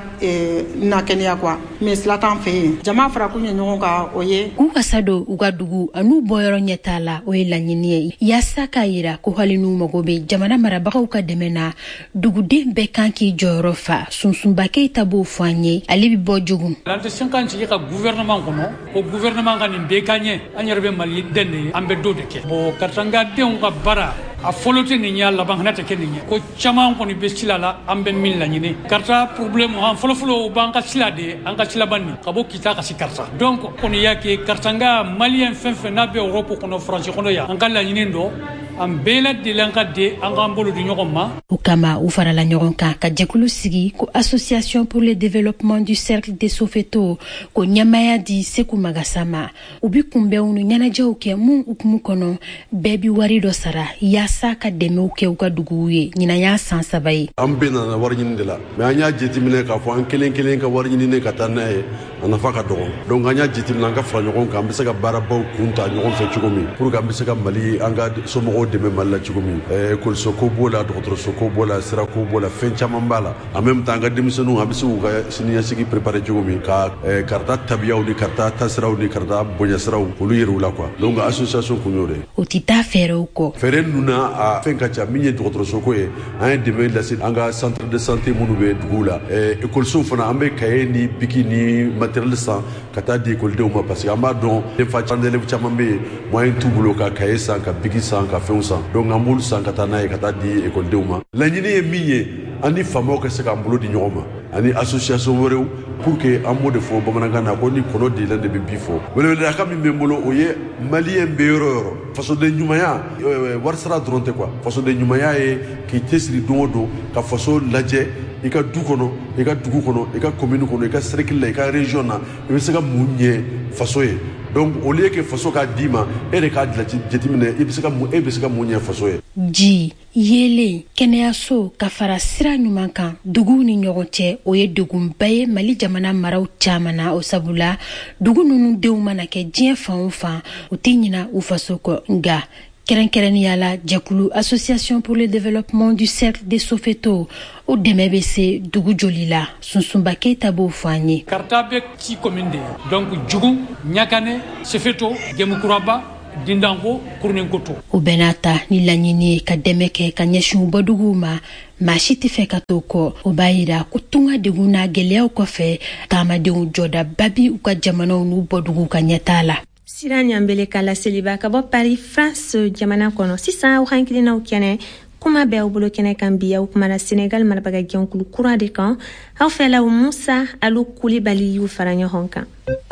na kɛnɛya quoi mais sila t'an fɛ yen jama fara kun ye ɲɔgɔn kan o ye k'u kasa don u ka dugu an'u bɔyɔrɔ ɲɛ t'a la o ye laɲini ye yaasa k'a yira ko hali n'u mago bɛ jamana marabagaw ka dɛmɛ na duguden bɛɛ kan k'i jɔyɔrɔ fa Sunsunba Keita b'o fɔ an ye ale bɛ bɔ jogun l'entretien kan sigi ka gouvernement kɔnɔ o gouvernement ka nin bɛɛ ka ɲɛ an yɛrɛ bɛ Mali den de ye an bɛ dɔ de kɛ bon karitanga denw ka baara a fɔlɔ tɛ nin ɲɛ laban hana tɛ kɛ nin ɲɛ ko caman kɔni bɛ sila la an bɛ min laɲini karita problème an fɔlɔfɔlɔ o b'an ka sila de an ka silaban nin ka bɔ Kita ka se karita donc kɔni y'a kɛ karitanga maliyɛn fɛn fɛn n'a bɛ Europe kɔnɔ France kɔnɔ yan an ka laɲini dɔ an bɛɛ lajɛlen an ka di an k'an bolo di ɲɔgɔn ma o kama u farala ɲɔgɔn kan ka jɛkulu sigi ko Association pour le développement du cercle de Sofeto ko ɲɛmaya di Seku Magasa ma u bi kunbɛnw ni ɲɛnajɛw kɛ mun hukumu kɔnɔ bɛɛ bi wari dɔ sara yaasa ka dɛmɛw kɛ u ka duguw ye ɲinan y'a san 3 ye an bɛɛ nana wari ɲini de la mais an y'a jateminɛ k'a fɔ an kelen kelen ka wari ɲini ka taa n'a ye a nafa ka dɔgɔ donc an y'a jateminɛ an ka fara ɲɔgɔn kan an bɛ se ka baarabaw kun ta ɲɔgɔn fɛ cogo min pour que an bɛ se ka Mali an ka somɔgɔw dɛmɛ Mali la cogo min école ko b'o la dɔgɔtɔrɔso ko b'o la sira ko b'o la fɛn caman b'a la en même temps an ka denmisɛnninw an bɛ se k'u ka siniɲɛsigi préparer cogo min ka karita tabiyaw ni karita tasiraw ni karita bonyasiraw olu yɛrɛ u la quoi donc association kun y'o de o tɛ taa fɛɛrɛw kɔ fɛɛrɛ ninnu na a fɛn ka ca min ye dɔgɔtɔrɔso ko ye an ye dɛmɛ lase an ka centre de santé minnu bɛ duguw la écolesow fana an bɛ cahier ni biki ni matériel san ka taa di écoledenw ma parce que an b'a dɔn élèves caman bɛ yen moyen t'u bolo ka cahier san ka biki san ka fɛnw san donc an b'olu san ka taa n'a ye ka taa di écoledenw ma laɲini ye min ye an ni faamaw ka se k'an bolo di ɲɔgɔn ma ani association wɛrɛw pour que an b'o de fɔ bamanankan na ko ni kɔnɔ dilen de bɛ bi fɔ weleweleka min bɛ n bolo o ye maliyɛn bɛ yɔrɔ o yɔrɔ fasoden ɲumanya warisara dɔrɔn tɛ quoi fasoden ɲumanya ye k'i cɛsiri don o don ka faso lajɛ i ka du kɔnɔ i ka dugu kɔnɔ i ka commune kɔnɔ i ka cercle la i ka région na i bɛ se ka mun ɲɛ faso ye donc au lieu que faso k'a d'i ma e de k'a jateminɛ e bɛ se ka mun ɲɛ faso ye. ji yelen kɛnɛyaso ka fara sira ɲuman kan duguw ni ɲɔgɔn cɛ o ye degunba ye Mali jamana maraw caman na o sabula dugu ninnu denw mana kɛ diɲɛ fan o fan u tɛ ɲina u faso kɔ nka kɛrɛnkɛrɛnnenya la jɛkulu Association pour le développement du cercle des Soweto o dɛmɛ bɛ se dugu joli la Sunsunba Keita b'o fɔ an ye. Karta bɛ ci commune de donc Jugu Ɲakane Soweto Jɛmukuraba Dindanko Kuruninkoto. O bɛɛ n'a ta ni laɲini ye ka dɛmɛ kɛ ka ɲɛsin u bɔduguw ma maa si tɛ fɛ ka t'o kɔ o b'a yira ko tunga degun n'a gɛlɛyaw kɔfɛ taamadenw jɔdaba bi u ka jamanaw n'u bɔduguw ka ɲɛtaa la. Sira ɲambele kala seliba ka bɔ Paris France jamana kɔnɔ sisan aw hankilinaw kɛnɛ kuma bɛ aw bolo kɛnɛ kan bi aw kumana Senegal marabaga jɛnkulu kura de kan aw fɛlaw Musa Alu Kulibali y'u fara ɲɔgɔn kan.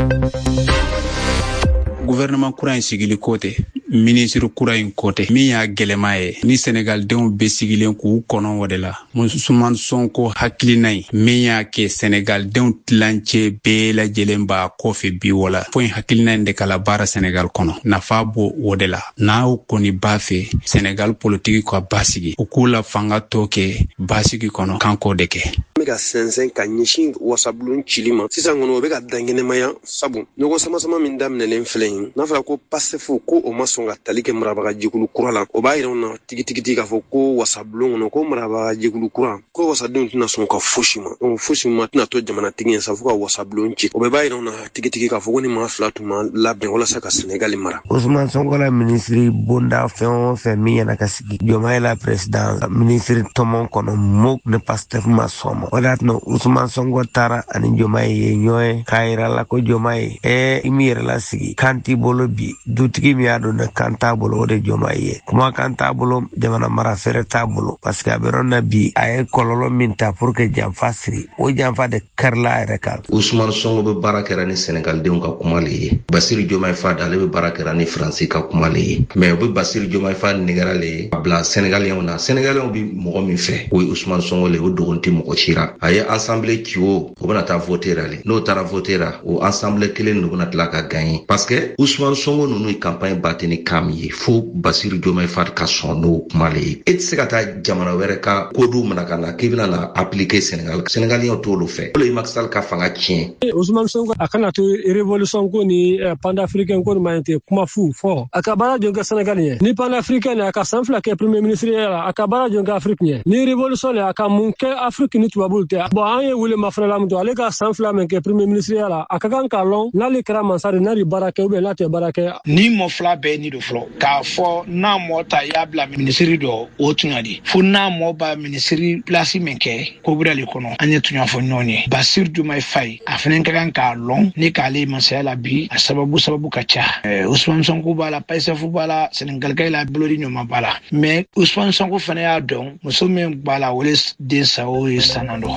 Gouvernement kura in sigili kote ministre kura in kote min y'a gɛlɛma ye ni Senegal denw bɛ sigilen k'u kɔnɔ o de la Ousmane Sonko hakilina ye min y'a kɛ Senegal denw tilancɛ bɛɛ lajɛlen b'a kɔfɛ bi wala fo in hakilina in de kala baara Senegal kɔnɔ nafa b'o o de la n'aw kɔni b'a fɛ Senegal politique ka basigi u k'u la fanga tɔ kɛ basigi kɔnɔ kan k'o de kɛ. Bɛ ka sɛnsɛn ka ɲɛsin wasabulon cili ma sisan kɔnɔ o bɛ ka danɲɛnɛmaya sabu ɲɔgɔn sama min daminɛlen filɛ yen n'a fɔra ko PASTEF ko o ma sɔn ka tali kɛ marabaga jɛkulu kura la o b'a yira u na tigitigi k'a fɔ ko wasabulon kɔnɔ ko marabaga jɛkulu kura ko wasadenw tɛna sɔn ka fosi ma donc fosi ma tɛna to jamanatigi ye sa fo ka wasabulon ci o bɛɛ b'a yira u na tigitigi k'a fɔ ko ni maa fila tun ma labɛn walasa ka Senegal mara. Ousmane Sonko la ministre bonda fɛn o fɛn min yana ka sigi Diomaye la président ministre tɔmɔ kɔnɔ MOK ne PASTEF ma sɔn ma o de y'a to Ousmane Sonko taara ani Diomaye ye ɲɔgɔn ye k'a yira la ko Diomaye i mi yɛrɛ la sigi kan t'i bolo bi dutigi min y'a dɔn ne kan t'a bolo o de Diomaye ye kuma kan t'a bolo jamana mara fɛrɛ t'a bolo parce que a bɛ yɔrɔ na bi a ye kɔlɔlɔ min ta pour que janfa siri o janfa de kɛrila a yɛrɛ kan. Ousmane Sonko bɛ baara kɛra ni Senegal denw ka kuma le ye Bassirou Diomaye Faye ale bɛ baara kɛra ni Faransi ka kuma le ye mais o bɛ Bassirou Diomaye Faye nɛgɛra le ye a bila Sénégalien na Sénégalien bɛ mɔgɔ min fɛ o ye Ousmane Sonko le o dogon tɛ mɔgɔ ci ra a ye assemblée ci o bɛna taa voter la n'o taara voter la o assemblée kelen ninnu bɛna tila ka gagner parce que Ousmane Sonko ninnu ye campagne batte ni kam ye fo Bassirou Diomaye Faye ka sɔn n'o kuma le ye e tɛ se ka taa jamana wɛrɛ ka kodu mana ka na k'i bɛna na appliquer Sénégalien t'olu fɛ o le ye Macky Sall ka fanga tiɲɛ. Ousmane Sonko a kana to révolution ko ni panafricain ko ma tɛ kuma fu fɔ a ka baara jɔ kɛ Sénégal ye ni panafricain a ka san fila kɛ premier ministre la a ka baara jɔ kɛ Afrique ye ni révolution a ka mun kɛ Afrique ni tubabuw tɛ bon an ye wele mafrala mun to ale ka san fila min kɛ premier ministre la a ka kan ka lɔn n'ale kɛra masari n'a de baara kɛ ou bien n'a tɛ baara kɛ. Ni mɔ fila bɛɛ ni do fɔlɔ k'a fɔ n'a mɔ ta y'a bila ministre dɔ o tun ka di fo n'a mɔ ba ministre place min kɛ ko bɛrɛli kɔnɔ an ye tun y'a fɔ ɲɔgɔn ye Bassirou Diomaye Faye a fana ka kan k'a lɔn ni k'ale masaya la bi a sababu ka ca Ousmane Sonko b'a la PASTEF b'a la Sénégalika la bolodi ɲuman b'a la mais Ousmane Sonko fana y'a dɔn muso min b'a la o le den sa o ye sanna dɔ.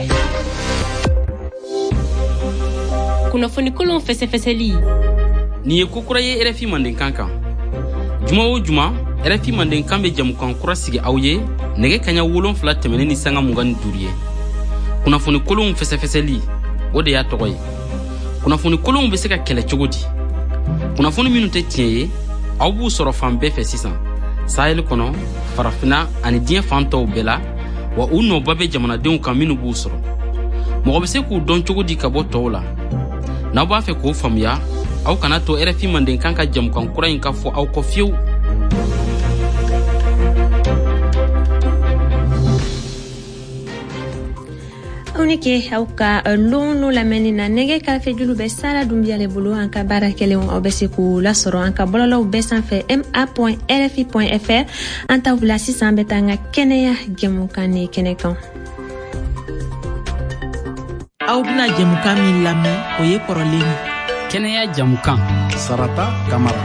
Kunnafoni kolon fɛsɛfɛsɛli nin ye kokura ye RFI Mandenkan kan juma o juma RFI Mandenkan bɛ jamukan kura sigi aw ye nɛgɛ kaɲa 7 tɛmɛnen ni sanga 25 ye kunnafoni kolon fɛsɛfɛsɛli o de y'a tɔgɔ ye kunnafoni kolonw bɛ se ka kɛlɛ cogo di kunnafoni minnu tɛ tiɲɛ ye aw b'u sɔrɔ fan bɛɛ fɛ sisan Sahel kɔnɔ farafina ani diɲɛ fan tɔw bɛɛ la wa u nɔba bɛ jamanadenw kan minnu b'u sɔrɔ mɔgɔ bɛ se k'u dɔn cogo di ka bɔ tɔw la n'aw b'a fɛ k'o faamuya aw kana to RFI Mandenkan ka jamukan kura in ka fɔ aw kɔ fiyewu. aw ni ke aw ka lɔn lamɛnni na nɛgɛ karafe julu bɛ Sara Dunbiya le bolo an ka baara kɛlenw aw bɛ se k'u lasɔrɔ an ka bɔlɔlɔw bɛɛ sanfɛ ma.rfi.fr an t'aw bila sisan bɛ taa an ka kɛnɛya jamukan ni kɛnɛ kan. aw bɛna jamukan min lamɛn o ye kɔrɔlen ye. kɛnɛya jamukan Sarata Kamara.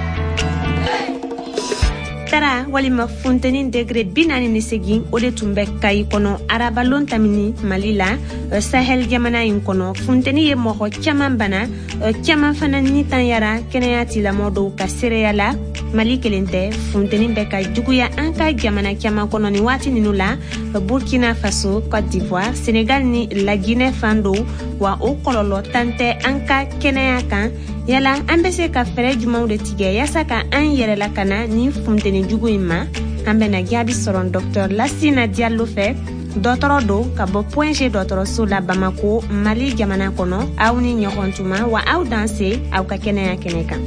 tara walima funteni degré 48 o de tun bɛ Kayi kɔnɔ arabalon tamini Mali la Sahel jamana in kɔnɔ funteni ye mɔgɔ caman bana caman fana ni tanyara kɛnɛya tigilamɔgɔ dɔw ka seereya la Mali kelen tɛ funteni bɛ ka juguya an ka jamana caman kɔnɔ ni waati ninnu la. Burkina Faso, Côte d'Ivoire, Sénégal ni La Guinée fan do wa o kɔlɔlɔ tan tɛ an ka kɛnɛya kan. Yala an bɛ se ka fɛɛrɛ jumɛnw de tigɛ yaasa ka an yɛrɛ lakana ni funteni jugu in ma? An bɛna jaabi sɔrɔ Dr Lassina Diallo fɛ. Dɔtɔrɔ do ka bɔ Point G dɔtɔrɔso la Bamako, Mali jamana kɔnɔ. Aw ni ɲɔgɔn tuma wa aw danse aw ka kɛnɛya kɛnɛ kan.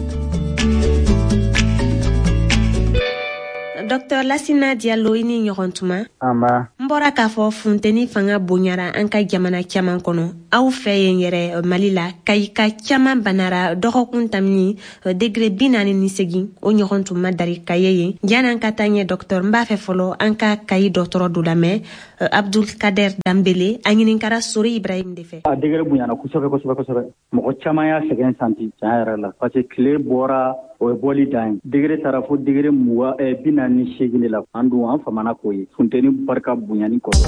Dr Lassina Diallo ini ɲɔgɔn tuma. Amba. N bɔra k'a fɔ funteni fanga bonyara an ka jamana caman kɔnɔ. Aw fɛ yen yɛrɛ Mali la, Kayi ka caman banara dɔgɔkun tamini degré 48 o ɲɔgɔn tuma dari Kaye yen. Yan'an ka taa ɲɛ Dr n b'a fɛ fɔlɔ an ka Kayi dɔtɔrɔ dɔ lamɛn Abdul Kader Dambele a ɲininkara Sori Ibrahim de fɛ. A degré bonyana kosɛbɛ. Mɔgɔ caman y'a sɛgɛn santi tiɲɛ yɛrɛ la parce que tile bɔra o ye bɔli dan ye. Degré taara fo degré 48 de la. An dun an famana k'o ye funteni barika bonyani kɔrɔ.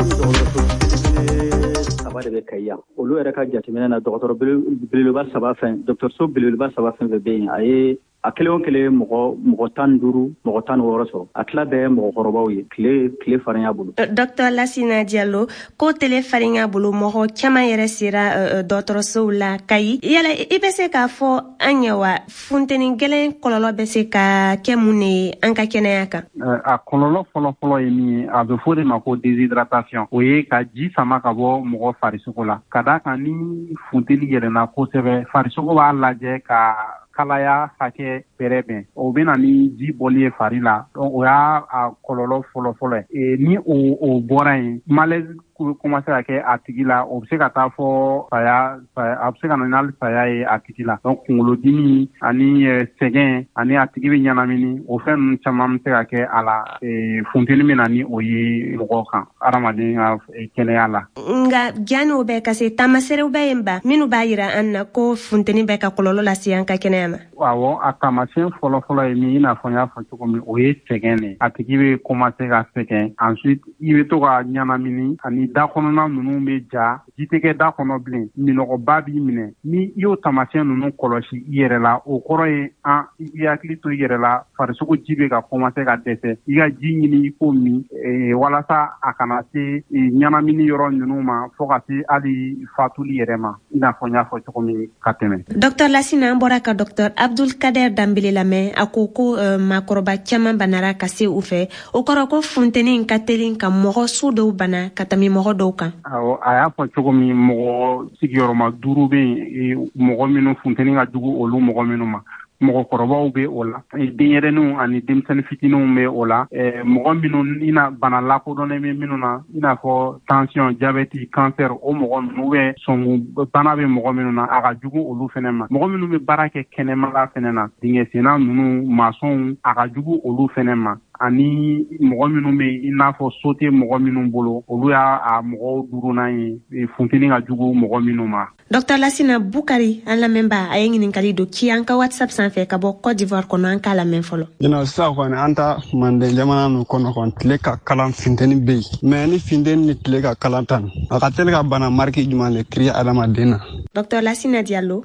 Saba de bɛ Kayi yan. Olu yɛrɛ ka jateminɛ na dɔgɔtɔrɔ belebeleba saba fɛn dɔgɔtɔrɔso belebeleba saba fɛn fɛn bɛ yen a ye a kelen o kelen mɔgɔ 15 mɔgɔ 16 sɔrɔ a tila bɛɛ mɔgɔkɔrɔbaw ye tile farinya bolo. Dr Lassina Diallo ko tile farinya bolo mɔgɔ caman yɛrɛ sera dɔgɔtɔrɔsow la Kayi. Yala I bɛ se k'a fɔ an ye wa funteni gɛlɛn kɔlɔlɔ bɛ se ka kɛ mun ne an ka kɛnɛya kan? A kɔlɔlɔ fɔlɔ ye min ye a bɛ fɔ de ma ko déshydratation o ye ka ji sama ka bɔ mɔgɔ farisogo la ka d'a kan ni funteni yɛlɛnna kosɛbɛ farisogo b'a lajɛ ka kalaya hakɛ bɛrɛ bɛn o bɛ na ni ji bɔli ye fari la o y'a kɔlɔlɔ fɔlɔ ye ni o bɔra yen malaise commencé ka kɛ a tigi la o bɛ se ka taa fɔ saya a bɛ se ka na n'ali saya ye a tigi la donc kunkolodimi ani sɛgɛn ani a tigi bɛ ɲanamini o fɛn ninnu caman bɛ se ka kɛ a la funteni bɛ na ni o ye mɔgɔ kan adamaden ka kɛnɛya la. Nka janni bɛ ka se taamaserew bɛ yen ba minnu b'a jira an na ko funteni bɛ ka kɔlɔlɔ lase an ka kɛnɛya ma. Awɔ a taamasiyɛn fɔlɔ ye min i n'a fɔ n y'a fɔ cogo min o ye sɛgɛn de a tigi bɛ commencé ka sɛgɛn ensuite i bɛ to ka ɲanamini ani da kɔnɔna ninnu bɛ ja ji tɛ kɛ da kɔnɔ bilen minɔgɔba b'i minɛ ni i y'o taamasiyɛn ninnu kɔlɔsi i yɛrɛ la o kɔrɔ ye i hakili to i yɛrɛ la farisogo ji bɛ ka commencé ka dɛsɛ i ka ji ɲini i k'o min walasa a kana se ɲanamini yɔrɔ ninnu ma fo ka se hali fatuli yɛrɛ ma i n'a fɔ n y'a fɔ cogo min ka tɛmɛ. Dr Lassina an bɔra ka Dr Abdul Kader Dambele lamɛn a ko maakɔrɔba caman banara ka se u fɛ o kɔrɔ ko funteni ka teli ka mɔgɔ su dɔw bana ka tɛmɛ mɔgɔ dɔw kan. Awɔ a y'a fɔ cogo min mɔgɔ sigiyɔrɔma 5 bɛ yen mɔgɔ minnu funteni ka jugu olu mɔgɔ minnu ma mɔgɔkɔrɔbaw bɛ o la denyɛrɛninw ani denmisɛnnin fitininw bɛ o la mɔgɔ minnu i na bana lakodɔnnen bɛ minnu na i n'a fɔ tension diabète cancer o mɔgɔ ninnu bɛ sɔngu bana bɛ mɔgɔ minnu na a ka jugu olu fɛnɛ ma mɔgɔ minnu bɛ baara kɛ kɛnɛmala fɛnɛ na dingɛsenna ninnu masɔnw a ka jugu olu fɛnɛ ma ani mɔgɔ minnu bɛ i n'a fɔ so tɛ mɔgɔ minnu bolo olu y'a mɔgɔw duurunan ye funteni ka jugu mɔgɔ minnu ma. Dr Lassina Bukari an lamɛnba a ye ɲininkali dɔ ci an ka WhatsApp sanfɛ ka bɔ Côte d'Ivoire kɔnɔ an k'a lamɛn fɔlɔ. Sisan kɔni an ta Manden jamana ninnu kɔnɔ kɔni tile ka kalan funteni bɛ yen mais ni funteni ni tile ka kalan tan a ka teli ka bana mariki jumɛn de kiri adamaden na. Dr Lassina Diallo.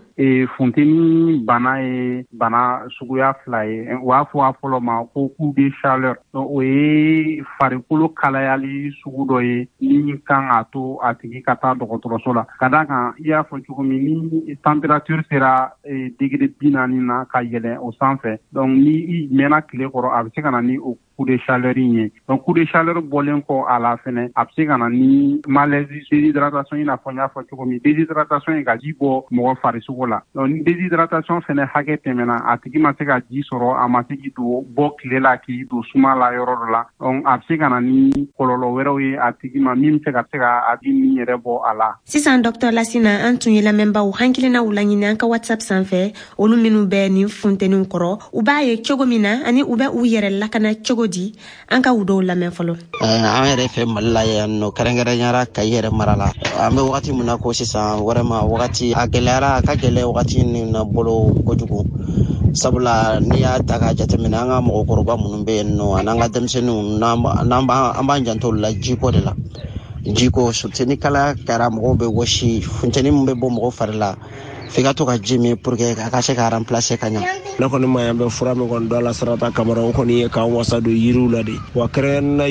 Funteni bana ye bana suguya 2 ye u b'a fɔ a fɔlɔ ma ko coup de chaleur o ye farikolo kalayali sugu dɔ ye ni kan a to a tigi ka taa dɔgɔtɔrɔso la ka d'a kan i y'a fɔ cogo min ni température sera degré 40 na ka yɛlɛn o sanfɛ donc ni i mɛnna tile kɔrɔ a bɛ se ka na ni o coup de chaleur ye donc coup de chaleur bɔlen kɔ a la fɛnɛ a bɛ se ka na ni malaise déshydratation i n'a fɔ n y'a fɔ cogo min déshydratation ye ka ji bɔ mɔgɔ farisogo la donc ni déshydratation fɛnɛ hakɛ tɛmɛna a tigi ma se ka ji sɔrɔ a ma se k'i don bɔ tile la k'i don suma la yɔrɔ dɔ la donc a bɛ se ka na ni kɔlɔlɔ wɛrɛw ye a tigi ma min bɛ se ka a di min yɛrɛ bɔ a la. Sisan Dr Lassina an tun ye lamɛnbaw hakilinaw laɲini an ka WhatsApp sanfɛ olu minnu bɛ nin funteniw kɔrɔ u b'a ye cogo min na ani u bɛ u yɛrɛ lakana cogo di an ka u dɔw lamɛn fɔlɔ. An yɛrɛ fɛ Mali la yan nɔ kɛrɛnkɛrɛnyara Kayi yɛrɛ mara la an bɛ wagati min na ko sisan vraiment wagati a gɛlɛyara a ka gɛlɛn wagati min na bolo kojugu sabula n'i y'a ta k'a jateminɛ an ka mɔgɔkɔrɔba minnu bɛ yen nɔ an'an ka denmisɛnninw an b'an janto la jiko de la jiko funteni kalaya kɛra mɔgɔw bɛ wɔsi funteni min bɛ bɔ mɔgɔ fari la fika to ka ji min pour que a ka se ka remplacer ka ɲa ne kɔni ma yan bɛ fura min kɔni dɔ la Sarata Kamara o kɔni ye k'an wasa don yiriw la de wa kɛrɛnkɛrɛnnen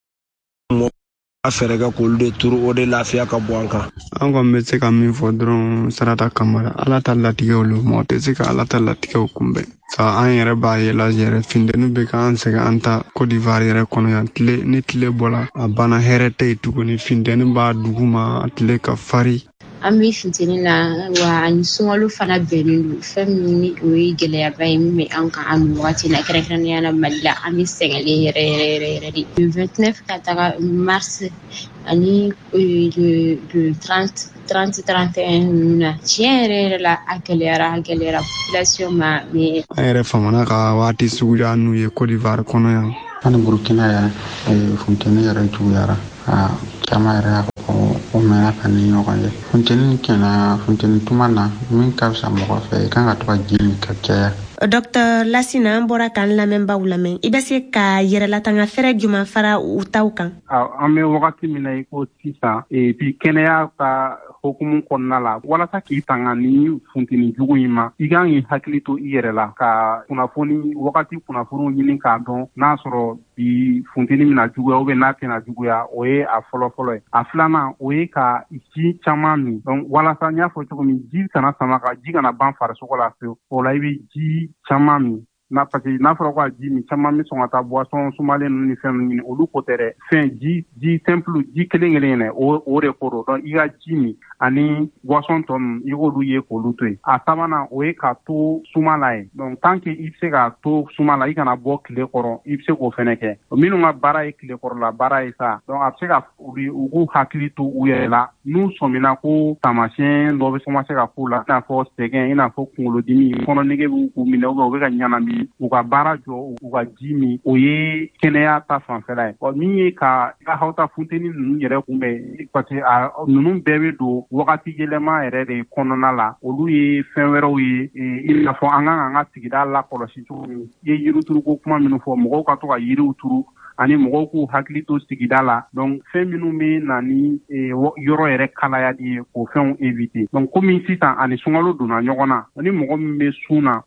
a fɛrɛ kɛ k'olu de turu o de lafiya ka bɔ an kan. An kɔni bɛ se ka min fɔ dɔrɔn Sarata Kamara Ala ta latigɛw lo mɔgɔ tɛ se ka Ala ta latigɛw kunbɛn sa an yɛrɛ b'a ye la yɛrɛ funteni bɛ k'an sɛgɛn an ta Côte d'Ivoire yɛrɛ kɔnɔ yan ni tile bɔla a banna hɛrɛ tɛ yen tuguni funteni b'a dugu ma a tile ka fari. An bɛ funteni na wa ani sunkalo fana bɛnnen don fɛn min ni o ye gɛlɛyaba ye min bɛ an kan an bɛ wagati na kɛrɛnkɛrɛnnenya la Mali la an bɛ sɛgɛnlen yɛrɛ de le 29 ka taga mars ani le 30-31 ninnu na tiɲɛ yɛrɛ la a gɛlɛyara population ma mais an yɛrɛ famana ka waati suguya n'u ye Côte d'Ivoire kɔnɔ yan ani Burkina yɛrɛ funteni yɛrɛ juguyara caman yɛrɛ y'a fɔ o mɛnna ka ni ɲɔgɔn ye funteni tuma na min ka fisa mɔgɔ fɛ i kan ka to ka ji min ka caya. Dr. Lassina an bɔra k'an lamɛnbaaw lamɛn i bɛ se ka yɛrɛlatanga fɛrɛ juman fara u taw kan. An bɛ wagati min na i ko sisan bi kɛnɛya ka hokumu kɔnɔna la walasa k'i tanga ni funteni jugu in ma i kan k'i hakili to i yɛrɛ la ka wagati kunnafoniw ɲini k'a dɔn n'a sɔrɔ bi funteni mina juguya ou bien n'a tɛna juguya o ye a fɔlɔ ye a filanan o ye ka ji caman min donc walasa n y'a fɔ cogo min ji kana sama ka ji kana ban farisogo la fewu o la i bɛ ji caman min parce que n'a fɔra ko a ji min caman bɛ sɔn ka taa boisson sumalen ninnu ni fɛn ninnu ɲini olu ko tɛ dɛ fɛn ji simple ji kelen yɛrɛ o de ko don donc i ka ji min ani boisson tɔ ninnu i k'olu ye k'olu to yen a sabanan o ye ka to suma la ye donc tant que i bɛ se ka to suma la i kana bɔ tile kɔrɔ i bɛ se k'o fɛnɛ kɛ minnu ka baara ye tile kɔrɔla baara ye sa donc a bɛ se ka u k'u hakili to u yɛrɛ la n'u sɔmina ko taamasiyɛn dɔ bɛ commencer ka k'u la i n'a fɔ sɛgɛn i n'a fɔ kunkolodimi kɔnɔnege b'u k'u minɛ u bɛ ka ɲanami u ka baara jɔ u ka ji min o ye kɛnɛya ta fanfɛla ye min ye ka hawta funteni ninnu yɛrɛ kunbɛn parce que ninnu bɛɛ bɛ don wagati yɛlɛma yɛrɛ de kɔnɔna la olu ye fɛn wɛrɛw ye i n'a fɔ an kan ka sigida lakɔlɔsi cogo min i ye yirituruko kuma minnu fɔ mɔgɔw ka to ka yiriw turu ani mɔgɔw k'u hakili to sigida la donc fɛn minnu bɛ na ni yɔrɔ yɛrɛ kalayali ye k'o fɛnw éviter donc komi sisan ani sunkalo donna ɲɔgɔn na ni mɔgɔ min bɛ sun na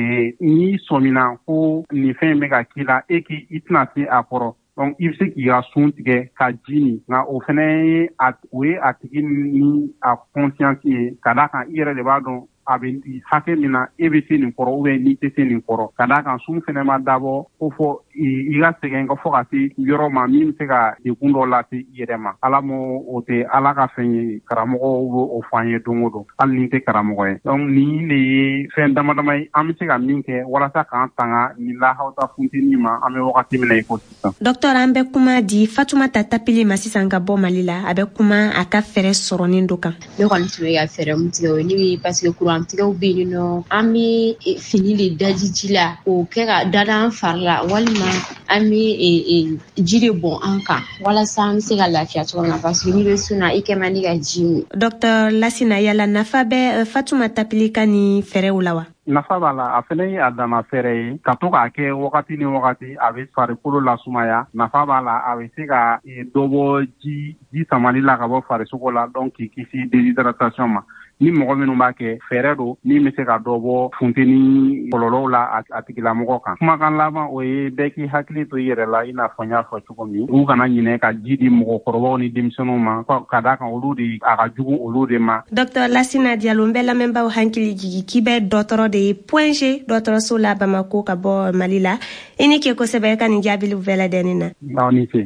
n'i sɔmina ko nin fɛn bɛ ka k'i la i tɛna se a kɔrɔ donc i bɛ se k'i ka sun tigɛ ka ji min nka o fana ye o ye a tigi ni a conscience ye ka d'a kan i yɛrɛ de b'a dɔn a bɛ hakɛ min na e bɛ se nin kɔrɔ ou bien n'i tɛ se nin kɔrɔ ka d'a kan sun fana ma dabɔ ko fɔ i ka sɛgɛn ka fɔ ka se yɔrɔ ma min bɛ se ka degun dɔ lase i yɛrɛ ma ala m'o o tɛ ala ka fɛn ye karamɔgɔw b'o fɔ an ye don o don hali ni tɛ karamɔgɔ ye donc nin de ye fɛn dama dama ye an bɛ se ka min kɛ walasa k'an tanga nin lahawta funteni ma an bɛ wagati min na i ko sisan. Docteur an bɛ kuma di Fatumata Tapili ma sisan ka bɔ Mali la a bɛ kuma a ka fɛɛrɛ sɔrɔnin dɔ kan. Ne kɔni tun bɛ ka fɛɛrɛ mun tigɛ o ye ne bɛ parce que kurantigɛw bɛ yen nɔ an bɛ fini de daji ji la k'o kɛ ka dada an fari la walima an bɛ ji de bɔn an kan walasa an bɛ se ka lafiya cogo min na parce que n'i bɛ sun na i kɛ man di ka ji min. Docteur Lassina yala nafa bɛ Fatumata Tapili ka ni fɛɛrɛw la wa? Nafa b'a la a fɛnɛ ye a dama fɛɛrɛ ye ka to k'a kɛ wagati ni wagati a bɛ farikolo lasumaya nafa b'a la a bɛ se ka dɔ bɔ ji samali la ka bɔ farisogo la donc k'i kisi déshydratation ma ni mɔgɔ minnu b'a kɛ fɛɛrɛ don min bɛ se ka dɔ bɔ funteni kɔlɔlɔw la a tigilamɔgɔ kan kumakan laban o ye bɛɛ k'i hakili to i yɛrɛ la i n'a fɔ n y'a fɔ cogo min u kana ɲinɛ ka ji di mɔgɔkɔrɔbaw ni denmisɛnninw ma ka d'a kan olu de a ka jugu olu de ma. Docteur Lassina Diallo n bɛ lamɛnbaaw hakili jigi k'i bɛ dɔgɔtɔrɔ de ye Point G dɔgɔtɔrɔso la Bamako ka bɔ Mali la i ni ce kosɛbɛ ka nin jaabili bɛɛ lajɛlen na. Aw ni ce.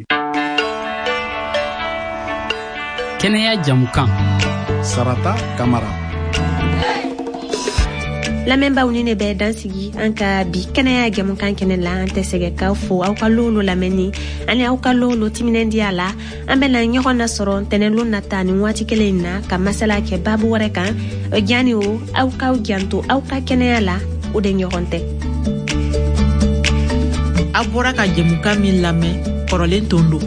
Kɛnɛya jamukan Sarata Kamara. Lamɛnbaaw ni ne bɛ dansigi an ka bi kɛnɛya jamukan kɛnɛ la an tɛ sɛgɛ k'aw fo aw ka lolo lamɛnni ani aw ka lolo timinandiya la an bɛna ɲɔgɔn nasɔrɔ ntɛnɛnlon nata nin waati kelen in na ka masala kɛ baabu wɛrɛ kan jani o aw k'aw janto aw ka kɛnɛya la o de ɲɔgɔn tɛ. A bɔra ka jamukan min lamɛn kɔrɔlen tondo.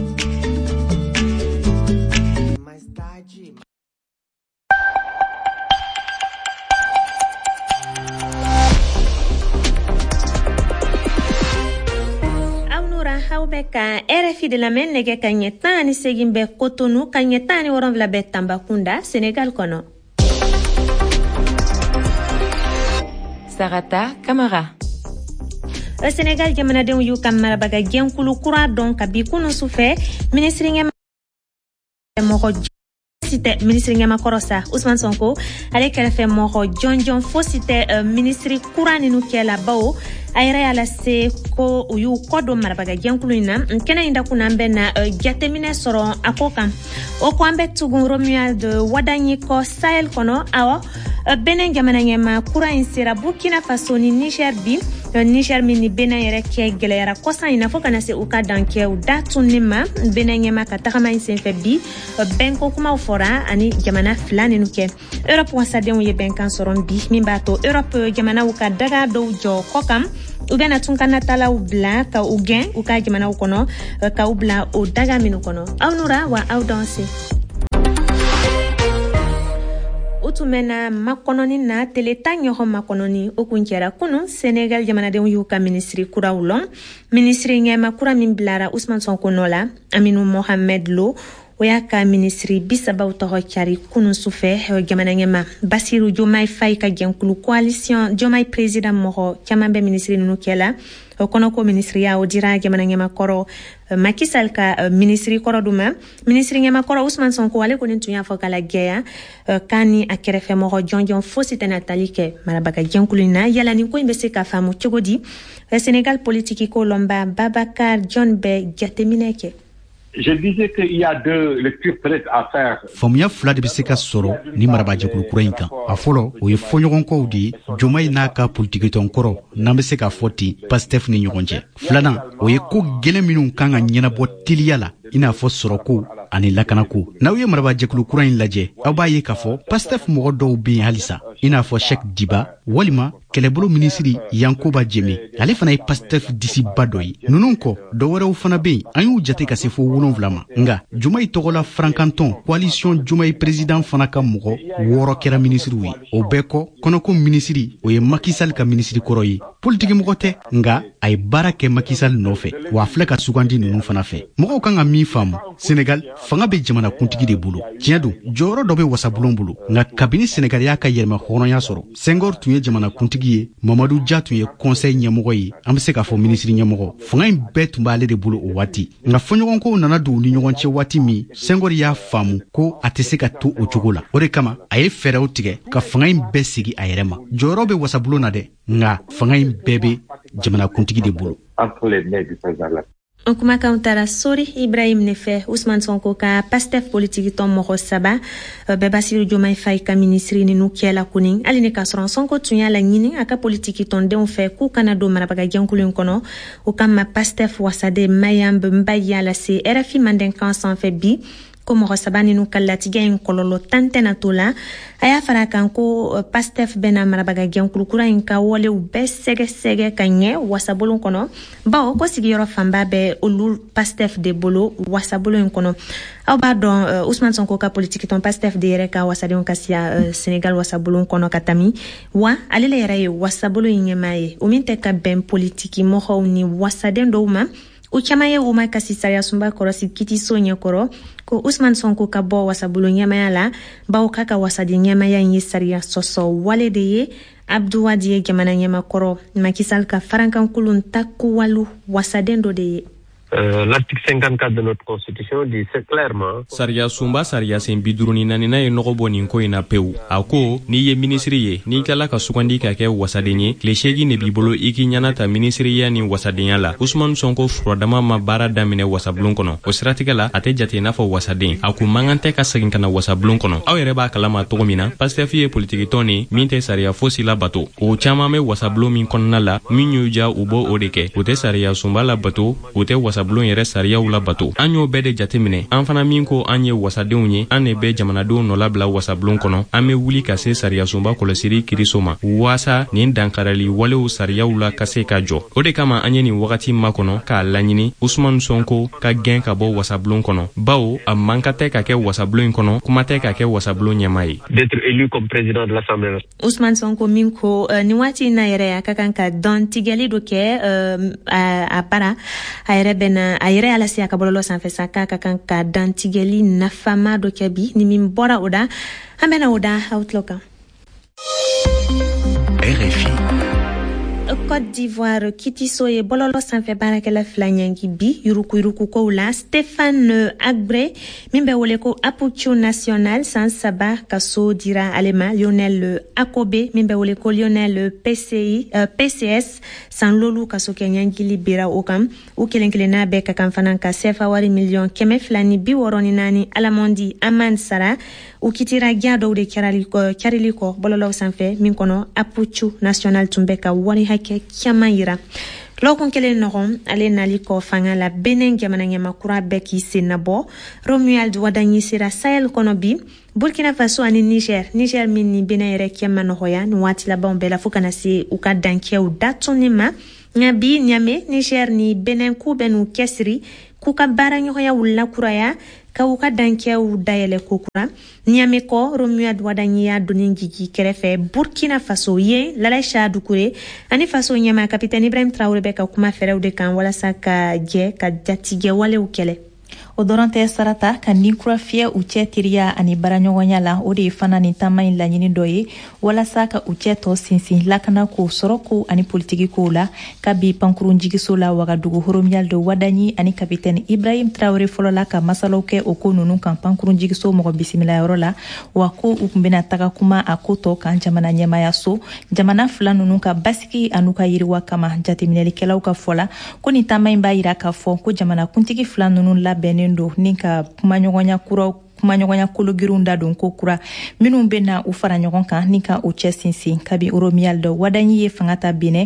Ka RFI de lamɛn nɛgɛ ka ɲɛ 18 bɛ Cotonou ka ɲɛ 17 bɛ Tambacounda Sénégal kɔnɔ. Sarata Camara. Sénégal jamanadenw y'u ka marabaga gɛnkulu kura dɔn ka bi kunu sufɛ ministre ɲɛmakɔrɔ sa Ousmane Sonko ale kɛrɛfɛ mɔgɔ jɔnjɔn fosi tɛ ministre kura ninu kɛla bawo a yɛrɛ y'a lase ko u y'u kɔ don marabaga gɛnkulu in na kɛnɛ in dakun an bɛ na jateminɛ sɔrɔ a ko kan o ko an bɛ tugun Romuald Wadanyi kɔ Sahel kɔnɔ awɔ Benin jamana ɲɛma kura in sera Burkina Faso ni Niger bi Niger min ni Benin yɛrɛ kɛ gɛlɛyara kɔsan in na fo kana se u ka dan kɛ u da tunni ma Benin ɲɛma ka tagama in senfɛ bi bɛnko kumaw fɔra ani jamana fila ninu kɛ Europe wasadenw ye bɛnkan sɔrɔ bi min b'a to Europe jamanaw ka daga dɔw jɔ kɔ kan u bɛna tun ka natalaw bila ka u gɛn u ka jamanaw kɔnɔ ka u bila o daga minnu kɔnɔ aw nura wa aw danse utumena makononi na teleta ɲɔgɔn makononi o kun kɛra kunu Senegal jamanadenw y'u ka ministri kuraw lɔn ministri ɲɛma kura min bilara Ousmane Sonko nɔ la Aminou Mohamed Lo o y'a ka ministri bisabaw tɔgɔ cari kunu sufɛ jamana ɲɛma Basiru Diomaye Faye ka jɛnkulu coalition Diomaye président mɔgɔ caman bɛ ministri nunu kɛla o kɔnɔ ko ministriya o dira jamana ɲɛma kɔrɔ Macky Sall ka ministri kɔrɔ duma ministri ɲɛma kɔrɔ Ousmane Sonko ale kɔni tun y'a fɔ kala gɛya kani a kɛrɛfɛ mɔgɔ jɔnjɔn fosi tɛna tali kɛ marabaga jɛnkulu in na yala nin ko in bɛ se ka faamu cogo di Sénégal politique ko lɔnba Babacar John bɛ jateminɛ kɛ. Je disais qu'il y a deux lectures peut-être à faire. Faamuya fila de bɛ se ka sɔrɔ ni marabajɛkulu kura in kan. A fɔlɔ o ye fɔɲɔgɔnkɔw de ye Diomaye n'a ka politiki tɔn kɔrɔ n'an bɛ se k'a fɔ ten Pastef ni ɲɔgɔn cɛ. Filanan o ye ko gɛlɛn minnu kan ka ɲɛnabɔ teliya la i n'a fɔ sɔrɔko ani lakanako. N'aw ye marabajɛkulu kura in lajɛ aw b'a ye k'a fɔ Pastef mɔgɔ dɔw bɛ yen halisa i n'a fɔ Cheikh Diba walima kɛlɛbolo minisiri Yankoba Jeme ale fana ye Pastef disiba dɔ ye. Ninnu kɔ dɔwɛrɛw fana bɛ yen an y'u jate ka se fo 7 ma nga Diomaye tɔgɔla Frankantɔn coalition Diomaye président fana ka mɔgɔ 6 kɛra minisiriw ye. O bɛɛ kɔ kɔnɔko minisiri o ye Macky Sall ka minisiri kɔrɔ ye. Politiki mɔgɔ tɛ nga a ye baara kɛ Macky Sall nɔfɛ wa a filɛ ka sugandi ninnu fana fɛ. Mɔgɔw kan ka min faamu Sénégal fanga bɛ jamana kuntigi de bolo. Tiɲɛ don jɔyɔrɔ dɔ bɛ wasabulon bolo nga kabini Sénégal y'a ka yɛlɛma hɔrɔnya sɔrɔ Senghor tun ye jamana kuntigi ye Mamadou Dia tun ye conseil ɲɛmɔgɔ ye an bɛ se k'a fɔ ministre ɲɛmɔgɔ fanga in bɛɛ tun b'ale de bolo o waati nga fɔɲɔgɔnkow nana don ni ɲɔgɔn cɛ waati min Senghor y'a faamu ko a tɛ se ka to o cogo la o de kama a ye fɛɛrɛw tigɛ ka fanga in bɛɛ sigi a yɛrɛ ma jɔyɔrɔ bɛ wasabulon na dɛ nga fanga in bɛɛ bɛ jamana kuntigi de bolo. On kumakan tara Sori Ibrahim Nefe Ousmane Sonko ka Pastef politique tɔn mɔgɔ 7 bɛɛ Basiru Diomaye Faye ka ministri ninu kɛla kunin hali ni ka sɔrɔ Sonko tun y'a la ɲini a ka politique tɔndenw fɛ k'u kana don marabaga jɛnkulu in kɔnɔ o kama Pastef wasade Mayam Bemba y'a lase RFI mandenkan sanfɛ bi ko mɔgɔ 7 ninu ka latigɛ in kɔlɔlɔ tan tɛna to la a y'a fara kan ko Pastef bɛna marabaga jɛnkulu kura in ka walew bɛɛ sɛgɛsɛgɛ ka ɲɛ wasabolon kɔnɔ bawo ko sigiyɔrɔ fanba bɛ olu Pastef de bolo wasabolon in kɔnɔ aw b'a dɔn Ousmane Sonko ka politique tɔn Pastef de yɛrɛ ka wasadenw ka siya Sénégal wasabolon kɔnɔ ka tami wa ale le yɛrɛ ye wasabolon in ɲɛmaa ye o min tɛ ka bɛn politiki mɔgɔw ni wasaden dɔw ma u caman ye u ma kasi sariya sunba kɔrɔsi kitiso ɲɛkɔrɔ ko Ousmane Sonko ka bɔ wasabolo ɲɛmaya la bawo k'a ka wasadi ɲɛmaya in ye sariya sɔsɔ wale de ye Abdou Wadi ye jamana ɲɛmakɔrɔ Macky Sall ka farankankolon ta kuwalu wasaden dɔ de ye. L'article 54 de notre constitution dit c'est clairement Sariya sunba sariya sen 54 ye nɔgɔ bɔ nin ko in na pewu a ko n'i ye ministri ye n'i kala ka sugandi ka kɛ wasaden ye tile 8 ne b'i bolo i k'i ɲana ta ministriya ni wasadenya la Ousmane Sonko furadama ma baara daminɛ wasabulon kɔnɔ o siratigɛ la a tɛ jate i n'a fɔ wasaden a kun mankan tɛ ka segin kana wasabulon kɔnɔ aw yɛrɛ b'a kalama togo min na Pastef ye politiki tɔn ni min tɛ sariya fosi la bato o caman bɛ wasabulon min kɔnɔna la min y'u ja u bɔ o de kɛ o tɛ sariya sunba la bato o tɛ wasablon yɛrɛ sariyaw la bato an y'o bɛɛ de jateminɛ an fana min ko an ye wasadenw ye an ne bɛ jamanadenw nɔ labila wasablon kɔnɔ an bɛ wuli ka se sariya sunba kɔlɔsiri kiriso ma waasa nin dankarali walew sariyaw la ka se ka jɔ o de kama an ye nin wagati makɔnɔ k'a laɲini Ousmane Sonko ka gɛn ka bɔ wasablon kɔnɔ bawo a man ka tɛ ka kɛ wasablon in kɔnɔ kuma tɛ ka kɛ wasablon ɲɛma ye d'être élu comme président de l'Assemblée. Ousmane Sonko min ko ni waati na yɛrɛ a ka kan ka dɔn tigɛli dɔ kɛ a para a yɛrɛ bɛna a yɛrɛ ala se a ka bɔlɔlɔ sanfɛ sa k'a ka kan ka dantigɛli nafama dɔ kɛ bi ni min bɔra o da an bɛna o da outlook kan. RFI Côte d'Ivoire kitiso ye bololo sanfɛ baarakɛla fila ɲangi bi yuruku kow la Stéphane Agbre min bɛ wele ko Apuchu National san 3 ka so dira ale ma. Lionel Akobe min bɛ wele ko Lionel PCS san lolu ka so kɛ ɲangili bera o kan. U kelenkelenna bɛɛ ka kan fana ka sefa wari million 264 Alamondi Aman Sara u kitira gya dɔw de kɛrili kɔ bololaw sanfɛ min kɔnɔ Apuchu National tun bɛ ka wari hakɛ caman yira. Lɔkun kelen nɔgɔn ale nali kɔ fanga la Benin jamana ɲamakura bɛɛ k'i sen nabɔ. Romuald Wadanyi sera Sahel kɔnɔ bi. Burkina Faso ani Niger min ni Benin yɛrɛ kɛma nɔgɔya ni waati labanw bɛɛ la fo kana se u ka dankɛw datuni ma. Nka bi Niamey Niger ni Benin k'u bɛ n'u kɛsiri k'u ka baara ɲɔgɔnya wulila kuraya ka u ka dankɛw dayɛlɛ kokura. Niamey kɔ Romuald Wadanyi y'a doni gigi kɛrɛfɛ Burkina Faso ye Lalaisha Dukure ani Faso ɲɛma kapitɛni Ibrahim Traoré bɛ ka kuma fɛrɛw de kan walasa ka jɛ ka jatigɛ walew kɛlɛ. O dɔrɔn tɛ sarata ka ni kura fiyɛ u cɛ teriya ani baraɲɔgɔnya la o de ye fana ni taama in laɲini dɔ ye walasa ka u cɛ tɔ sinsin lakana ko sɔrɔ ko ani politiki kow la ka bi pankurun jigiso la Wagadugu Romuald Wadanyi ani kapitɛni Ibrahim Traoré fɔlɔ la ka masalaw kɛ o ko nunu kan pankurun jigiso mɔgɔ bisimilayɔrɔ la wa ko u kun bena taga kuma a ko tɔ kan jamana ɲɛmaya so jamana fila nunu ka basigi an'u ka yiriwa kama jateminɛlikɛlaw ka fɔla ko ni taama in b'a yira k'a fɔ ko jamana kuntigi fila nunu labɛnnen do ni ka kumaɲɔgɔnya kologirinw da don ko kura minnu bena u fara ɲɔgɔn kan ni ka u cɛ sinsin kabi Romuald Wadanyi ye fanga ta Benin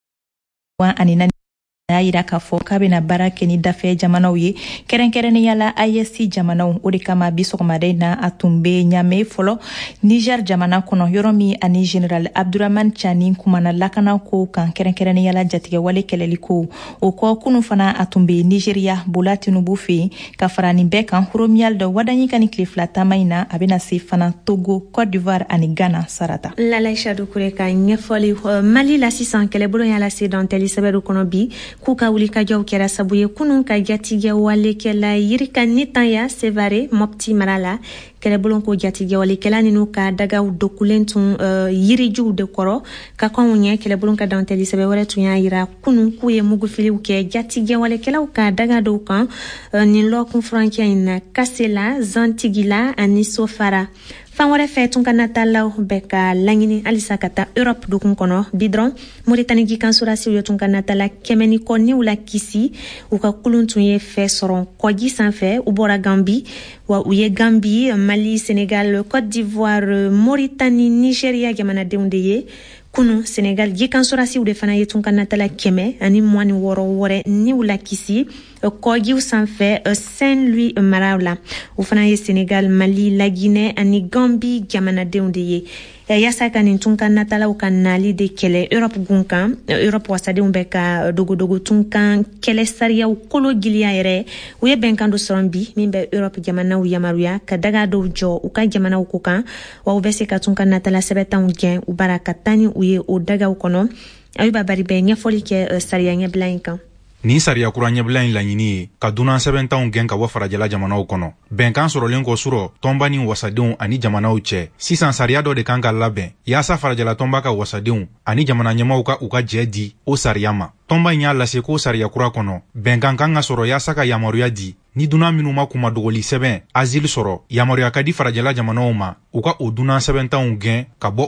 wa ani y'a yira k'a fɔ k'a bena baara kɛ ni dafɛ jamanaw ye kɛrɛnkɛrɛnnenya la IEC jamanaw o de kama bi sɔgɔmada in na a tun be Niamey fɔlɔ Niger jamana kɔnɔ yɔrɔ min ani General Abdurrahman Chani kumana lakana ko kan kɛrɛnkɛrɛnnenya la jatigɛ wale kɛlɛli ko o kɔ kunu fana a tun be Nigeria Bola Tinubu fɛ ka fara nin bɛɛ kan Romuald Wadanyi ka ni tile fila taama in na a bena se fana Togo, Côte d'Ivoire ani Ghana sarata. Lalaisha Dukure ka ɲɛfɔli Mali la sisan kɛlɛbolo y'a lase dɔntɛli sɛbɛru kɔnɔ bi k'u ka wulikajɔw kɛra sabu ye kunun ka jatigɛ walekɛla Yirika Nitanya Sevare Mopti mara la kɛlɛbolon ko jatigɛ walekɛla ninnu ka dagaw dokulen tun yirijuw de kɔrɔ ka kɔnw ɲɛ kɛlɛbolon ka dɔntɛli sɛbɛ wɛrɛ tun y'a yira kunun k'u ye mugufiliw kɛ jatigɛ walekɛlaw ka daga dɔw kan nin lɔkun furankɛ in na Kasela Zantigila ani Sofara. Fan wɛrɛ fɛ tun ka natalaw bɛ ka laɲini halisa ka taa Europe dukun kɔnɔ bi dɔrɔn Mauritanie gikansorasiw ye tun ka natala 100 ni kɔ niw la kisi u ka kulun tun ye fɛ sɔrɔ kɔji sanfɛ u bɔra Gambie wa u ye Gambie Mali Sénégal Côte d'Ivoire Mauritanie Nigeria jamanadenw de ye kunu Sénégal gikansorasiw de fana ye tun ka natala 100 ani 26 wɛrɛ niw la kisi kɔjiw sanfɛ Saint-Louis maraw la u fana ye Sénégal Mali la Guinée ani Gambie jamanadenw de ye yasa ka nin tun ka natalaw ka nali de kɛlɛ Europe gun kan Europe wasadenw bɛ ka dogodogo tun kan kɛlɛ sariyaw kolo giliya yɛrɛ u ye bɛnkan do sɔrɔ bi min bɛ Europe jamanaw yamaruya ka daga dɔw jɔ u ka jamanaw ko kan wa u bɛ se ka tun ka natala sɛbɛtanw gɛn u bara ka taa ni u ye o dagaw kɔnɔ Ayuba Bari bɛ ɲɛfɔli kɛ sariya ɲɛbila in kan. Ni sariya kura ɲɛbila in laɲini ye ka dunan sɛbɛntanw gɛn ka bɔ farajɛla jamanaw kɔnɔ bɛnkan sɔrɔlen kɔ surɔ tɔnba ni wasadenw ani jamanaw cɛ sisan sariya dɔ de kan ka labɛn yaasa farajɛla tɔnba ka wasadenw ani jamana ɲɛmaw ka u ka jɛ di o sariya ma tɔnba in y'a lase ko sariya kura kɔnɔ bɛnkan kan ka sɔrɔ yaasa ka yamaruya di ni dunan minnu ma kuma dogoli sɛbɛn asile sɔrɔ yamaruya ka di farajɛla jamanaw ma u ka o dunan sɛbɛntanw gɛn ka bɔ